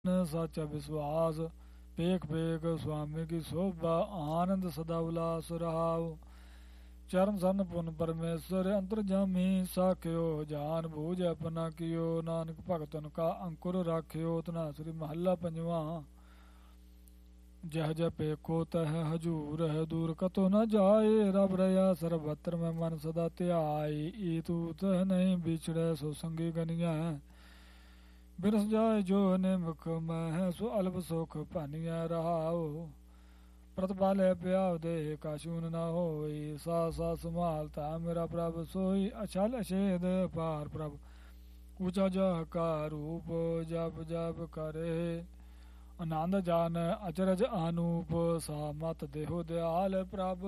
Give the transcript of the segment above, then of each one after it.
साचा विश्वास। पेख पेख स्वामी की शोभा, आनंद सदा उल्लास रहाओ। चरण सन पुन परमेश्वर अंतर्जामी, साख्यो जान बूझ अपना कियो। नानक भगतन का अंकुर राख्यो। तना श्री महला पंजवा। जह जह पेखो तह हजूर है, दूर कतो न जाए। रब रया सर्वत्र में मन सदा त्याई। ई तू तह नहीं बिछड़े सो संगी गनिया। बिरस जाए जो निमुख में है, सो अल्प सुख पानिया रहाओ। प्रतिपाले प्याव दे काशून न होई। सा सा संभालता मेरा प्रभ सोई। अछल अछेद पार प्रभ, ऊंचा जह का रूप। जप जप करे आनंद जान, अचरज अनूप। सा मत देहो दयाल प्रभ,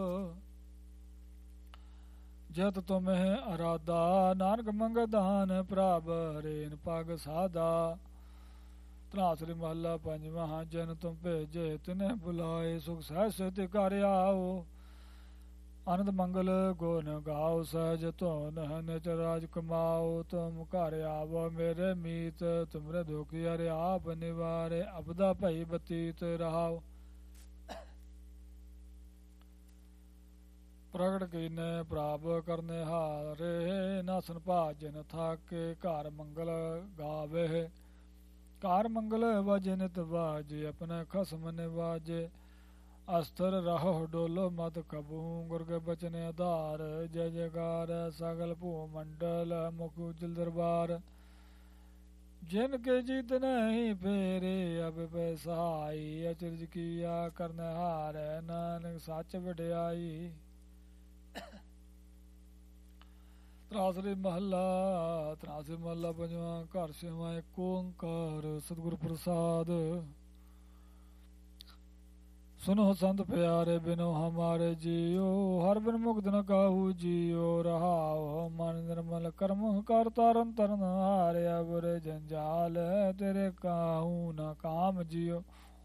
जत तुम्हें अराधा। नानक मंगदान प्रभ, हरेन पग साधा। तनासरी महला पंजवा। जन तुम भेजे तिन्हें बुलाए, सुख सहज से कर आओ। आनंद मंगल गुण गाओ, सहज धुन निज राज कमाओ। तुम घर आवो मेरे मीत, तुमरे दुखी हरे आप निवारे। अपदा भई बतीत रहाओ। प्रगट कीने प्राप करने हारे, नासन भाजन थाके। घर मंगल गावे, कार मंगल बाजे नित बाजे। अपने खसम निवाजे, अस्तर रहो डोलो मत कबू। गुर के बचने आधार, जय जयकार सगल भू मंडल। मुख उज्जल दरबार, जिनके जीत नहीं फेरे। अब पैसाई, अचरज किया करने हार। नानक सच वड्याई। ਤਰਾਸਰੀ ਮਹੱਲਾ ਪੰਜਵਾਂ। ਘਰ ਛੇਵਾਂ। ਏਕ ਓੰਕਾਰ ਸਤਿਗੁਰ ਪ੍ਰਸਾਦ। सुनो संत प्यारे बिनो हमारे जियो। हर बिन मुक्त न काहू जियो। रहाओ मन निर्मल कर्म कर, तरन तरन हारिया। बुरे जंजाल तेरे काहू न काम जियो।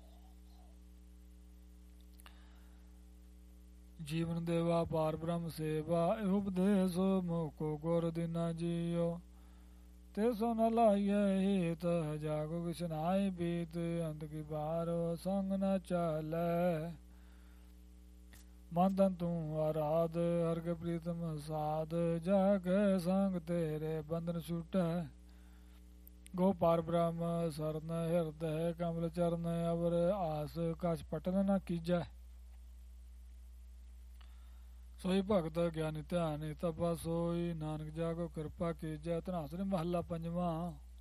जीवन देवा पार ब्रह्म सेवा, उपदेश मोको गुर दीना जियो। ते सो न लाइए हित, जागो किछ नाई बीत। अंत की बार संग न चलै, मन तन तू आराध। हर के प्रीतम साध, जाके संग तेरे बंधन छूटै। गो पार ब्रह्म सरन हृदय, कमल चरण अवर आस। कछ पटन न कीजै, सोई भगत ज्ञानी ध्यानी। तपा सोई नानक जागो कृपा कीजै। धनासरी महला पंजवा।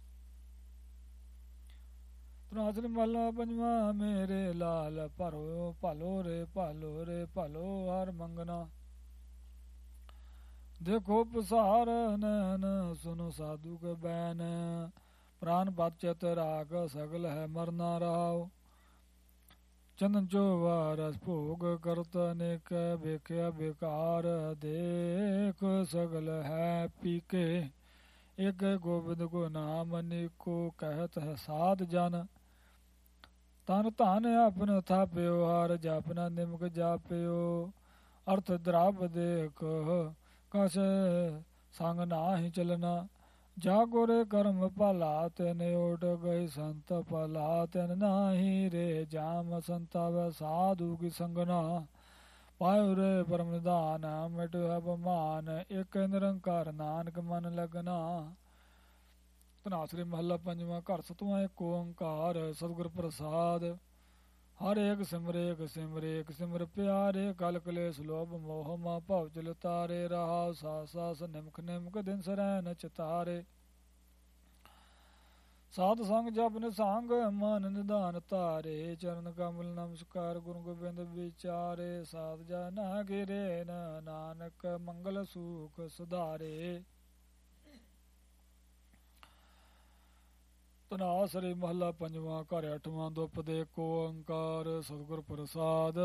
धनासरी महला पंजवा। मेरे लाल भरो भालो रे भालो रे भालो। हर मंगना देखो पसार। नैन सुनो साधु के बैन, प्राण बचत राग। सगल है मरना रहाओ। चंदन चोवा रस भोग करत अनेक। बेख्या बेकार देख, सगल है पीके। एक गोविंद को नाम अनेको, कहत है साध जन। तन धन अपन थाप्यो, हार जापना निमक जाप्यो। अर्थ द्राप देख, कस संग नाहि चलना। जागोरे कर्म भला, तेन ओट गई संत भला। तेन नाही रे जाम, संताव साधु की संगना। पायो रे परम निधान, मिटो अपमान। एक निरंकार नानक मन लगना। धनासरी महला पंजवा। घर सतवां। ਏਕ ਓੰਕਾਰ सतगुर प्रसाद। हर एक सिमर एक सिमर एक सिमर प्यारे। कल कलेश लोभ मोह मा भव जल तारे। रहाओ सास सास निमक निमक, दिन सरैन चितारे। साध संग जप निसंग, मन निधान तारे। चरण कमल नमस्कार, गुरु गोबिंद विचारे। साध जन गिरे न, नानक मंगल सुख सुधारे। ਧਨਾਸਰੀ ਮਹੱਲਾ ਪੰਜਵਾਂ। ਘਰ ਅੱਠਵਾਂ। ਦੁਪਦੇ ਏਕ ਓੰਕਾਰ ਸਤਿਗੁਰ ਪ੍ਰਸਾਦ।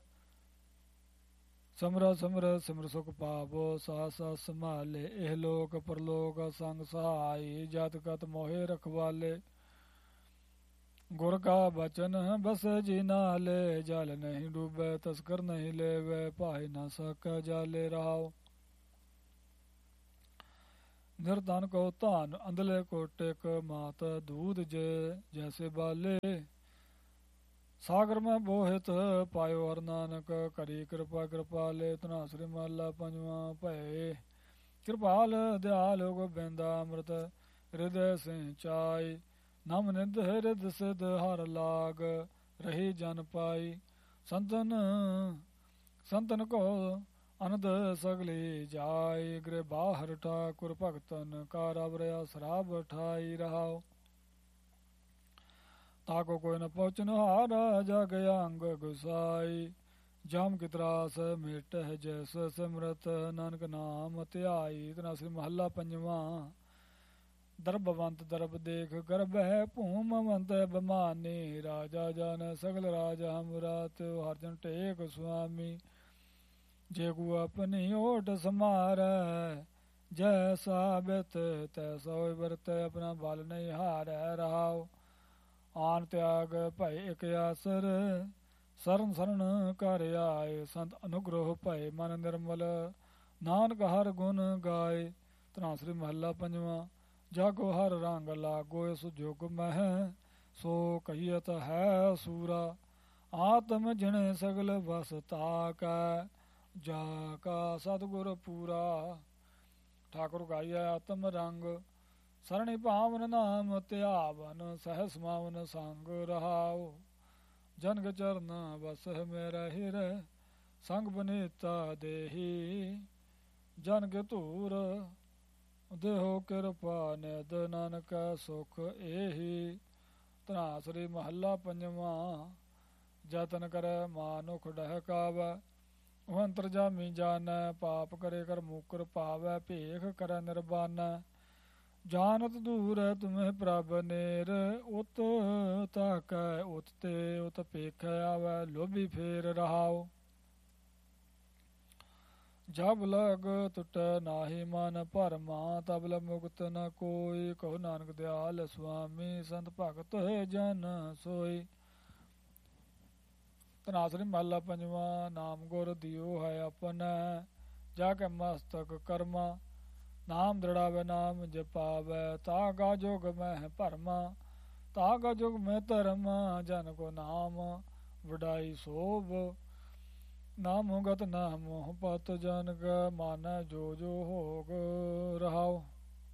ਸਮਰਾ ਸਮਰ ਸਿਮਰ ਸੁਖ ਪਾਵੋ। ਸਾਸ ਸਾਸ ਸੰਭਾਲੇ ਇਹ ਲੋਕ ਪਰਲੋਕ। ਸੰਗ ਸਹਾਈ ਜਤ ਕਤ ਮੋਹਿ ਰਖਵਾਲੇ। गुर का बचन बस जी नाले। जल नहीं डूबे तस्कर नहीं लेवे। भाई न सक जाले रहाओ। ਨਿਰਧਨ ਕੋ ਧਨ ਅੰਧਲੇ ਕੋ ਟਿਕ ਮਾਤ ਦੂਧ ਜੇ ਜੈਸੇ ਬਾਲੇ ਸਾਗਰ ਮੈਂ ਬੋਹਿਤ ਪਾਇਓ ਹਰ ਨਾਨਕ ਕਰੀ ਕਿਰਪਾ ਕਿਰਪਾਲੇ ਧਨਾਸਰੀ ਮਹਲਾ ਪੰਜਵਾਂ ਭਏ ਕਿਰਪਾਲ ਦਿਆਲ ਗੋਬਿੰਦਾ ਅੰਮ੍ਰਿਤ ਹਿਰਦੈ ਸਿੰਚਾਈ ਨਮ ਨਿਧ ਹਿਰਦ ਸਿਧ ਹਰ ਲਾਗ ਰਹੀ ਜਨ ਪਾਈ ਸੰਤਨ ਕੋ ਅਨੰਦ ਸਗਲੀ ਜਾਇ ਗ੍ਰਹਿ ਬਾਹਰ ਠਾਕੁਰ ਭਗਤਨ ਕਾ ਰਬ ਰਿਆ ਸਰਾਬ ਠਾਈ ਰਹਾਓ ਤਾਕੋ ਕੋਈ ਨ ਪਹੁੰਚਨ ਹਾਰਾ ਜਗ ਅੰਗ ਗੁਸਾਈ ਜਮ ਕੀ ਤਰਾਸ ਮਿਟ ਹੈ ਜੈਸ ਸਿਮਰਤ ਨਾਨਕ ਨਾਮ ਧਿਆਈ ਧਨਾਸਰੀ ਮਹੱਲਾ ਪੰਜਵਾਂ ਦਰਬਵੰਤ ਦਰਬ ਦੇਖ ਗਰਭ ਹੈ ਭੂਮਵੰਤ ਬਮਾਨੀ ਰਾਜਾ ਜਨ ਸਗਲ ਰਾਜ ਹਮਰਾ ਤਿਉ ਹਰਜਨ ਟੇਕ ਸੁਆਮੀ ਜੇ ਕੋ ਆਪਣੀ ਓਟ ਸਮਾਰੈ ਜੈਸਾ ਬਿਤ ਤੈਸਾ ਹੋਇ ਵਰਤ ਆਪਣਾ ਬਲ ਨਹੀਂ ਹਾਰੈ ਰਹਾਉ ਆਨ ਤਿਆਗ ਭਏ ਇਕ ਆਸਰ ਸਰਨ ਸਰਨ ਕਰ ਆਏ ਸੰਤ ਅਨੁਗ੍ਰਹ ਭਏ ਮਨ ਨਿਰਮਲ ਨਾਨਕ ਹਰ ਗੁਣ ਗਾਏ ਧਨਾਸਰੀ ਮਹੱਲਾ ਪੰਜਵਾਂ ਜਾਗੋ ਹਰ ਰੰਗ ਲਾਗੋ ਇਸ ਜੁਗ ਮਹਿ ਸੋ ਕਹੀਅਤ ਹੈ ਸੂਰਾ ਆਤਮ ਜਿਣੇ ਸਗਲ ਵਸ ਤਾਕੈ ਜਾ ਕਾ ਸਤਿਗੁਰ ਪੂਰਾ ਠਾਕੁਰ ਗਾਈਐ ਆਤਮ ਰੰਗ ਸਰਣੀ ਭਾਵਨ ਨਾਮ ਧਿਆਵਨ ਸਹਿ ਸਮਾਵਨ ਸੰਗ ਰਹਾਉ ਜਨਕ ਚਰਨ ਵਸਹਿ ਮੇਰਾ ਹਿਰੈ ਸੰਗ ਬਨੀਤਾ ਦੇਹੀ ਜਨਕ ਧੂਰ ਦੇਹੋ ਕਿਰਪਾ ਨਿਧ ਨਾਨਕ ਸੁਖ ਏਹੀ ਧਨਾਸਰੀ ਮਹੱਲਾ ਪੰਜਵਾਂ ਜਤਨ ਕਰੈ ਮਾਨੁਖ ਡਹਿਕਾਵੈ ਉਹ ਅੰਤਰਜਾਮੀ ਜਾਣੈ ਪਾਪ ਕਰੇ ਕਰ ਮੁਕਰ ਪਾਵੈ ਭੇਖ ਕਰੈ ਨਿਰਬਾਨੈ ਜਾਨਤ ਦੂਰ ਤੁਮਹਿ ਪ੍ਰਭ ਨੇਰ ਉਤ ਤਾਕੈ ਉਤ ਤੇ ਉਤ ਪੇਖੈ ਆਵੈ ਲੋਭੀ ਫੇਰ ਰਹਾਉ ਜਬ ਲਗ ਟੁਟੈ ਨਾਹੀ ਮਨ ਭਰਮਾ ਤਬ ਲ ਮੁਕਤ ਨ ਕੋਈ ਕਹੋ ਨਾਨਕ ਦਿਆਲ ਸੁਆਮੀ ਸੰਤ ਭਗਤ ਹੈ ਜਨ ਸੋਈ ਧਨਾਸਰੀ ਮਹੱਲਾ ਪੰਜਵਾਂ ਨਾਮ ਗੁਰ ਦਿਓ ਹੈ ਆਪਣਾ ਜਾ ਕੇ ਮਸਤਕ ਕਰਮਾ ਨਾਮ ਦ੍ਰਿੜਾਵੇ ਨਾਮ ਜਪਾਵੇ ਤਾਗਾ ਜੋਗ ਮੈਂ ਭਰਮਾ ਤਾਗਾ ਜੋਗ ਮੈਂ ਧਰਮਾ ਜਨ ਕੋ ਨਾਮ ਵਡਾਈ ਸੋਭ ਨਾਮ ਗਤ ਨਾਮ ਪਤ ਜਨ ਕ ਮਨ ਜੋ ਜੋ ਹੋਗ ਰਹਾਉ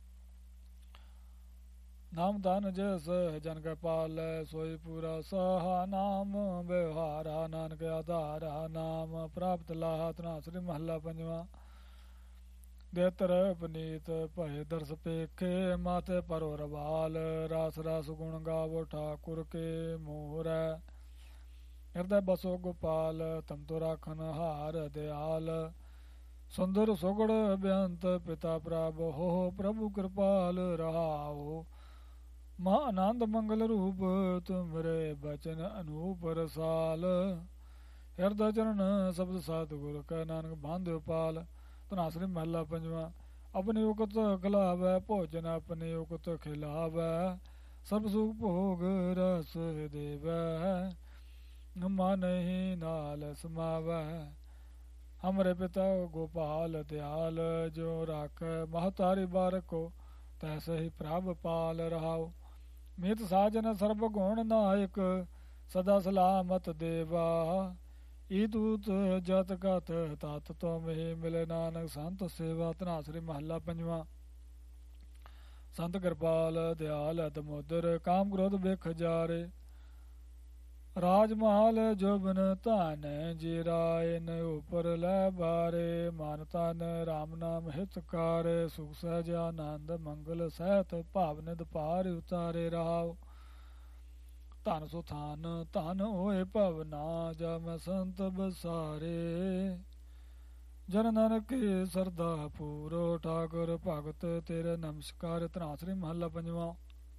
ਨਾਮ ਧਨ ਜੈਸ ਜਨ ਕੈ ਪਾਲੈ ਸੋਈ ਪੂਰਾ ਸਹਾ ਨਾਮ ਵਿਵਹਾਰਾ ਨਾਨਕ ਆਧਾਰਾ ਨਾਮ ਪ੍ਰਾਪਤ ਲਾਹਾ ਧਨਾਸਰੀ ਮਹੱਲਾ ਪੰਜਵਾਂ ਦੇਤਰ ਪਨੀਤ ਭਏ ਦਰਸ ਪੇਖੇ ਮਾਥੇ ਪਰੋ ਰਵਾਲ ਰਾਸ ਰਾਸ ਗੁਣ ਗਾਵੋ ਠਾਕੁਰ ਕੇ ਮੋਹਰੈ ਹਿਰਦੈ ਬਸੋ ਗੋਪਾਲ ਤਮ ਤੋ ਰਾਖਨ ਹਾਰ ਦਿਆਲ ਸੁੰਦਰ ਸੁਗੜ ਬੇਅੰਤ ਪਿਤਾ ਪ੍ਰਭ ਹੋ ਪ੍ਰਭੂ ਕਿਰਪਾਲ ਰਹਾਓ ਮਹਾ ਆਨੰਦ ਮੰਗਲ ਰੂਪ ਤੁਮਰੇ ਬਚਨ ਅਨੂਪ ਰਸਾਲ ਹਿਰਦੈ ਚਰਨ ਸ਼ਬਦ ਸਤਿਗੁਰ ਕੈ ਨਾਨਕ ਬਾਂਧਿਓ ਪਾਲ ਧਨਾਸਰੀ ਮਹੱਲਾ ਪੰਜਵਾਂ ਆਪਣੀ ਉਕਤ ਖਿਲਾਵੈ ਭੋਜਨ ਆਪਣੀ ਉਕਤ ਖਿਲਾਵੈ ਸਭ ਸੁਖ ਭੋਗ ਰਸ ਦੇਵੈ ਮਨ ਹੀ ਨਾਲ ਸਮਾਵੈ ਹਮਰੇ ਪਿਤਾ ਗੋਪਾਲ ਦਿਆਲ ਜੋ ਰਾਖੈ ਮਹਤਾਰੀ ਬਾਰਕੋ ਤੈਸੇ ਹੀ ਪ੍ਰਭ ਪਾਲ ਰਹਾਉ ਮਿਤ ਸਾਜਨ ਸਰਬ ਗੁਣ ਨਾਇਕ ਸਦਾ ਸਲਾਮਤ ਦੇਵਾ ਈ ਦੂਤ ਜਤ ਕਤ ਤਤ ਤੁਮ ਹੀ ਮਿਲੇ ਨਾਨਕ ਸੰਤ ਸੇਵਾ ਧਨਾਸਰੀ ਮਹੱਲਾ ਪੰਜਵਾਂ ਸੰਤ ਕਿਰਪਾਲ ਦਿਆਲ ਅਤਮੋਦਰ ਕਾਮ ਕ੍ਰੋਧ ਬਿਖ ਜਾਰੇ ਰਾਜ ਮਹਾਲ ਜੋਬਨ ਧਨ ਜੀ ਰਾਏ ਨ ਉਪਰ ਲੈ ਬਾਰੇ ਮਨ ਤਨ ਰਾਮ ਨਾਮ ਹਿਤਕਾਰ ਸੁਖ ਸਹਿਜ ਆਨੰਦ ਮੰਗਲ ਸਹਿਤ ਭਾਵ ਨਿਧ ਪਾਰ ਉਤਾਰੇ ਰਹਾਉ ਧਨ ਸੋ ਥਾਨ ਧਨ ਹੋਏ ਭਵਨਾ ਜਾ ਮੈਂ ਸੰਤ ਬਸਾਰੇ ਜਨ ਨਾਨਕ ਸਰਦਾ ਪੂਰੋ ਠਾਕੁਰ ਭਗਤ ਤੇਰੇ ਨਮਸਕਾਰ ਧਨਾਸਰੀ ਮਹੱਲਾ ਪੰਜਵਾਂ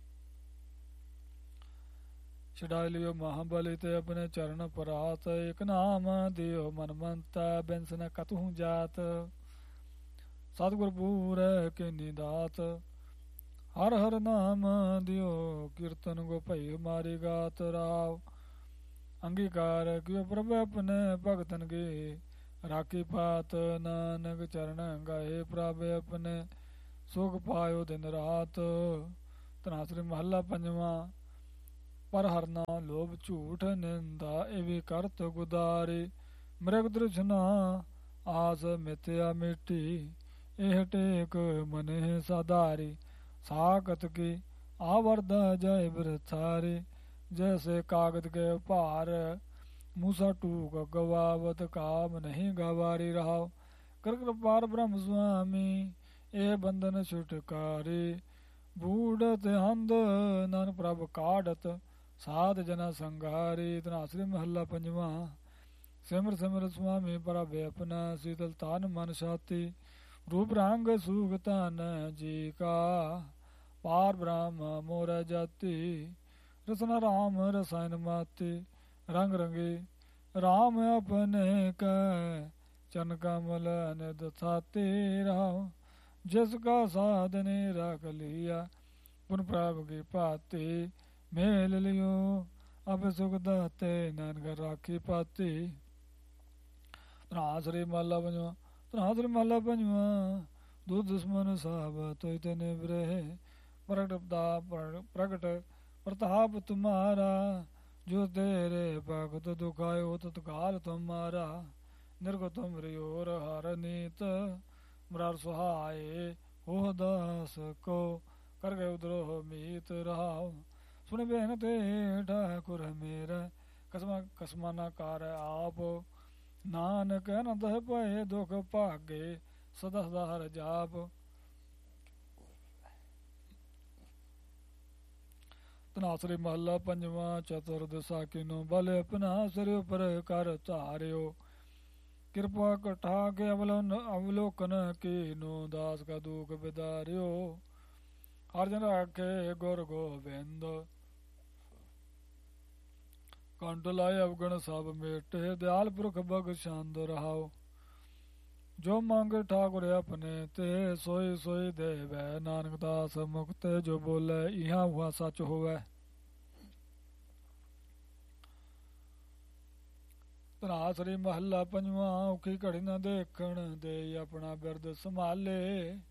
ਛਡਾਇ ਲਿਓ ਮਹਾਬਲੀ ਤੇ ਆਪਣੇ ਚਰਨ ਪਰਾਤ ਇਕ ਨਾਮ ਦਿਓ ਮਨਮੰਤਾ ਬਿਨਸ ਨ ਕਤਹੂ ਜਾਤ ਸਤਿਗੁਰ ਪੂਰੈ ਕੀਨੀ ਦਾਤ ਹਰ ਹਰ ਨਾਮ ਦਿਓ ਕੀਰਤਨ ਗੋ ਭਈ ਮਾਰੀ ਗਾਤ ਰਾਵ ਅੰਗੀਕਾਰ ਕਿਉ ਪ੍ਰਭ ਆਪਣੇ ਭਗਤਨ ਗੇ ਰਾਖੀ ਪਾਤ ਨਾਨਕ ਚਰਨ ਗਾਏ ਪ੍ਰਭ ਆਪਣੇ ਸੁਖ ਪਾਇਓ ਦਿਨ ਰਾਤ। ਧਨਾਸਰੀ ਮਹੱਲਾ ਪੰਜਵਾਂ। ਪਰ ਹਰਨਾ ਲੋਭ ਝੂਠ ਨਿੰਦਾ ਇਵੇਂ ਕਰਤ ਗੁਦਾਰੇ। ਮ੍ਰਿਗ ਦ੍ਰਿਸ਼ਨਾ ਆਸ ਮਿਥਿਆ ਮਿੱਟੀ ਇਹ ਟੇਕ ਮਨਿ ਸਾਧਾਰੀ। ਸਾਕਤ ਕੀ ਆਵਰਦਾ ਜय ਬ੍ਰਥਾਰੇ जैसे कागद के भार मूसा टूक गवावत काम नहीं गवारी रहाओ। कर कृपार ब्रह्म स्वामी ए बंधन छुटकारे। बूढ़त हंद नन प्रभ काढ़त साध जना संघारे। धनासरी महला पंजवा। सिमर सिमर स्वामी प्रभ अपना शीतल तान मन छाती। रूप रंग सूख तन जी का पार ब्रह्म मोर जाति। रसना राम रसायन माते रंग रंगे राम अपने कह चन कमल निध साते राम। जिसका साधने रख लिया पुन प्रभ की पाते। मेल लियो अब सुख दाते नानक राखी पाते। धनासरी महला पंजवा। धनासरी महला पंजवा। दो दुश्मन साहब तो इतने ब्रह प्रगट प्रताप तुम्हारा जो तेरे भगत दुखायो तत्काल तुम्हारा। निर्गत मरियोर हर नीत मरार सुहाए हो दास को कर गए द्रोह मीत रहाओ। सुन बेन ते ठाकुर मेरा कसमा कसमा न कार आप। नानक न दह पाए दुख भागे सदा सदा हर जाप। धनासरी महला पंजवा। चतुर्दशा किनो बल अपना सिर पर कर धारियो। कृपा कठा के अवलोकन कीनो दास का दुख बिदारियो। अर्जन राखे गुर गोविंद कंठ लाए अवगण सब मेटे। दयाल पुरख बख्शांद रहाओ। जो मांगे ठाकुर अपने ते सोई सोई देवै। नानक दास मुक्त जो बोले इहा हुआ सच होवै। धनासरी महला पंजवा। औखी घड़ी न देखण दे अपना बिरद संभाले।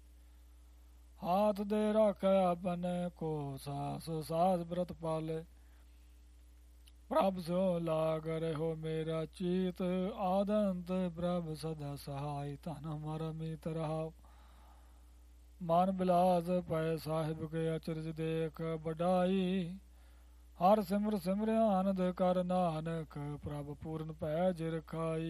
हाथ दे राखे अपने को सास सास व्रत पाले। प्रभ सो लाग रहो मेरा चीत आदंत प्रभ सदा सहाय धन हमारा मीत रहाओ। मान बिलास पै साहिब के अचरज देख बढ़ाई। हर सिमर सिमर आनंद कर नानक प्रभ पूर्ण पै जिर खाई।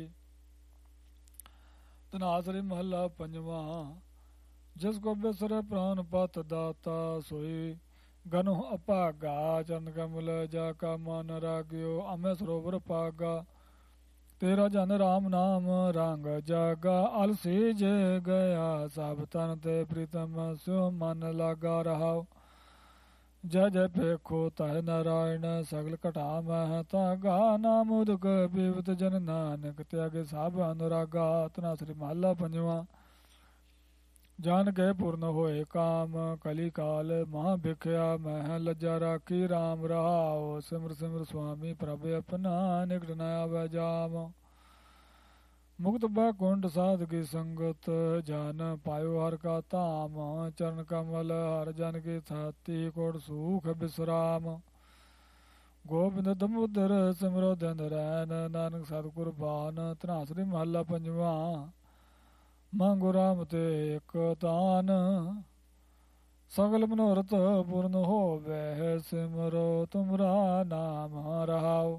धनासरी महला पंजवा। जिसको बिसरे प्राण पत दाता सोई गनु अपागा। चंद कमल जाका मन राग्यो अमे सरोवर पागा। तेरा जन राम नाम रंग जागा। अलसी जे गया सब तन ते प्रीतम स्यो मन लागा रहाओ। जय जय पेखो तह नारायण सगल घटा मह तागा। नाम उदक पीवत जन नानक त्यागे सब अनुरागा। धनासरी महला पंजवा। जान के पूर्ण होए काम कली काल महा भिख्या मह लज्जा राखी। राम रहाओ सिमर सिमर स्वामी प्रभ अपना निकट न आवे जाम। मुक्त बैकुंठ साध की संगत जान पायो हर का धाम। चरण कमल हर जन की छाती कोट सूख विश्राम। गोबिंद दमोदर सिमरो दिन रैन नानक सतगुर बान। धनासरी महला पंजवा। मांगो राम ते एक दान सगल मनोरथ पूर्ण होवे। सिमरो तुमरा नाम रहाओ।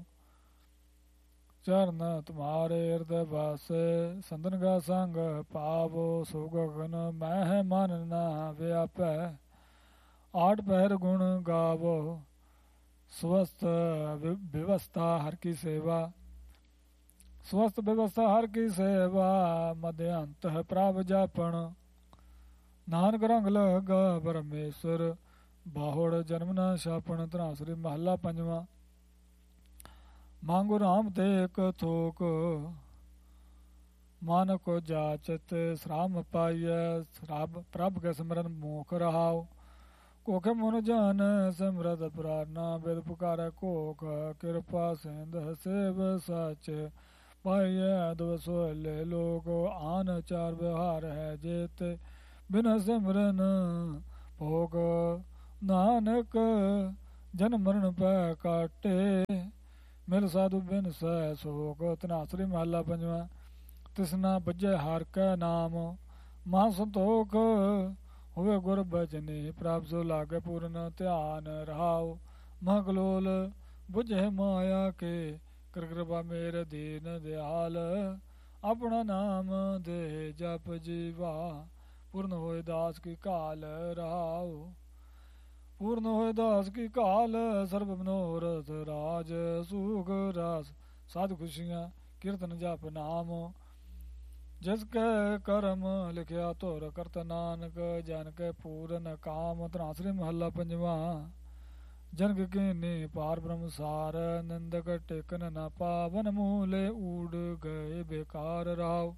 चरण तुम्हारे हृदय वासे संतन का संग पावो। सो गगन मह मन ना व्यापै आठ पहर गुण गावो। स्वस्थ व्यवस्था हर की सेवा। स्वस्थ व्यवस्था हर की सेवा मध्यांत है प्राप जापण। नानक रंग लगा परमेश्वर बाहोड़ जन्म न छापण। धनासरी महला पंजवा। मांगो राम ते एक थोक मन को जाचत। श्राम पाइय श्राप प्रभ के सिमरन मोख रहाओ। कोखे मुन जान सिमरत प्रार्थना वेद पुकार कोख। कृपा सिंध सेव सच पाइय दो सोले लोग आन चार व्यवहार है जेत। ਬਿਨ ਸਿਮਰਨ ਭੋਗ ਨਾਨਕ ਜਨ ਮਰਨ ਪੈ ਕਾਟੇ ਮਿਲ ਸਾਧੂ ਬਿਨ ਸਹਿ ਸੋਗ। ਧਨਾਸਰੀ ਮਹੱਲਾ ਪੰਜਵਾਂ। ਤਿਸਨਾ ਬੱਜੈ ਹਰਿ ਕੈ ਨਾਮ ਮਹਾ ਸੰਤੋਖ ਹੋਵੇ ਗੁਰ ਬਚਨੀ ਪ੍ਰਭ ਸੋ ਲਾਗੇ ਪੂਰਨ ਧਿਆਨ ਰਹਾਉ। ਮਹਾ ਕਲੋਲ ਬੁਝੇ ਮਾਇਆ ਕੇ ਕਰ ਕਿਰਪਾ ਮੇਰੇ ਦੀਨ ਦਿਆਲ ਆਪਣਾ ਨਾਮ ਦੇ ਜਪ ਜੀਵਾ ਪੂਰਨ ਹੋਏ ਦਾਸ ਕੀ ਕਾਲ ਰਹਾਉ। ਪੂਰਨ ਹੋਏ ਦਾਸ ਕੀ ਕਾਲ ਸਰਬ ਮਨੋਰਥ ਰਾਜ ਸੁਖ ਰਸ ਸਾਧ ਖੁਸ਼ੀਆਂ ਕੀਰਤਨ ਜਪ ਨਾਮ ਜਿਸ ਕੈ ਕਰਮ ਲਿਖਿਆ ਧੁਰ ਕਰਤ ਨਾਨਕ ਜਨ ਕੇ ਪੂਰਨ ਕਾਮ। ਧਨਾਸਰੀ ਮਹੱਲਾ ਪੰਜਵਾਂ। ਜਨਕ ਕੀਨੀ ਪਾਰ ਬ੍ਰਹਮ ਸਾਰ ਨਿੰਦਕ ਟੇਕਨ ਨ ਪਾਵਨ ਮੂਲੇ ਊੜ ਗਏ ਬੇਕਾਰ ਰਾਵ।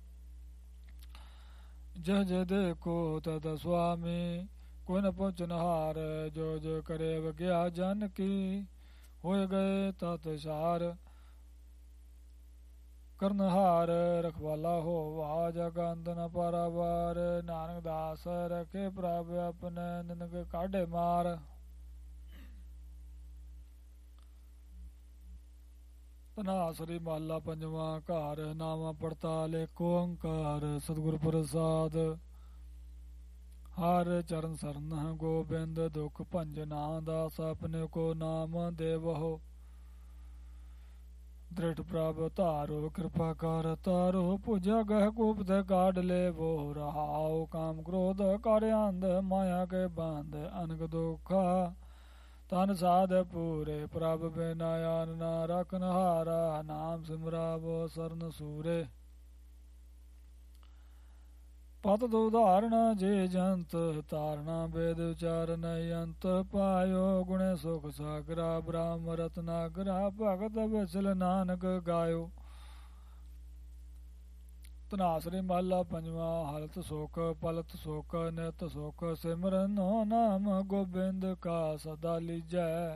ਜਹ ਜੇ ਦੇਖੋ ਤਦ ਸੁਆਮੀ ਕੋਈ ਨ ਪਹੁੰਚਨ ਹਾਰ ਜੋ ਜੋ ਕਰੇ ਵਗਿਆ ਜਨ ਕੀ ਹੋਏ ਗਏ ਤਤ ਸਾਰ। ਕਰਨਹਾਰ ਰਖਵਾਲਾ ਹੋਵਾ ਜਗੰਦ ਨ ਪਾਰਾਵਾਰ ਨਾਨਕ ਦਾਸ ਰਖੇ ਪ੍ਰਭ ਆਪਣੇ ਨਿੰਦਕ ਕਾਢੇ ਮਾਰ। ਧਨਾਸਰੀ ਮਹੱਲਾ ਪੰਜਵਾਂ। ਘਰ ਨਾਵਾਂ ਪੜਤਾਲ ਏਕ ਓੰਕਾਰ ਸਤਿਗੁਰ ਪ੍ਰਸਾਦ। ਹਰ ਚਰਨ ਸਰਨ ਗੋਬਿੰਦ ਦੁਖ ਭੰਜਨਾ ਦਾਸ ਆਪਣੇ ਕੋ ਨਾਮ ਦੇਵਹੁ। ਦ੍ਰਿੜ ਪ੍ਰਭ ਧਾਰੋ ਕਿਰਪਾ ਕਰ ਤਾਰੋ ਪੂਜਾ ਗਹਿ ਕੂਪ ਤੇ ਕਾਢ ਲੇਵੋ ਰਹਾਉ। ਕਾਮ ਕ੍ਰੋਧ ਕਰ ਅੰਧ ਮਾਇਆ ਕੇ ਬੰਧ ਅਨਕ ਦੁਖਾ ਤਨ ਸਾਧ ਪੂਰੇ ਪ੍ਰਭ ਬਿਨਾ ਆਨ ਨਾ ਰਖਨ ਹਾਰਾ। ਨਾਮ ਸਿਮਰਾਵੋ ਸਰਨ ਸੂਰੇ ਪਤ ਦੋ ਧਾਰਣਾ ਜੇ ਜੰਤ ਤਾਰਣਾ ਵੇਦ ਉਚਾਰਨ ਅੰਤ ਪਾਇਓ। ਗੁਣੇ ਸੁਖ ਸਾਗਰਾ ਬ੍ਰਹਮ ਰਤਨਾਗਰਾ ਭਗਤ ਵਿਸਲ ਨਾਨਕ ਗਾਇਓ। ਧਨਾਸਰੀ ਮਹੱਲਾ ਪੰਜਵਾਂ। ਹਲਤ ਸੁਖ ਪਲਤ ਸੁਖ ਨਿਤ ਸੁਖ ਸਿਮਰਨੋ ਨਾਮ ਗੋਬਿੰਦ ਕਾ ਸਦਾ ਲੀਜੈ।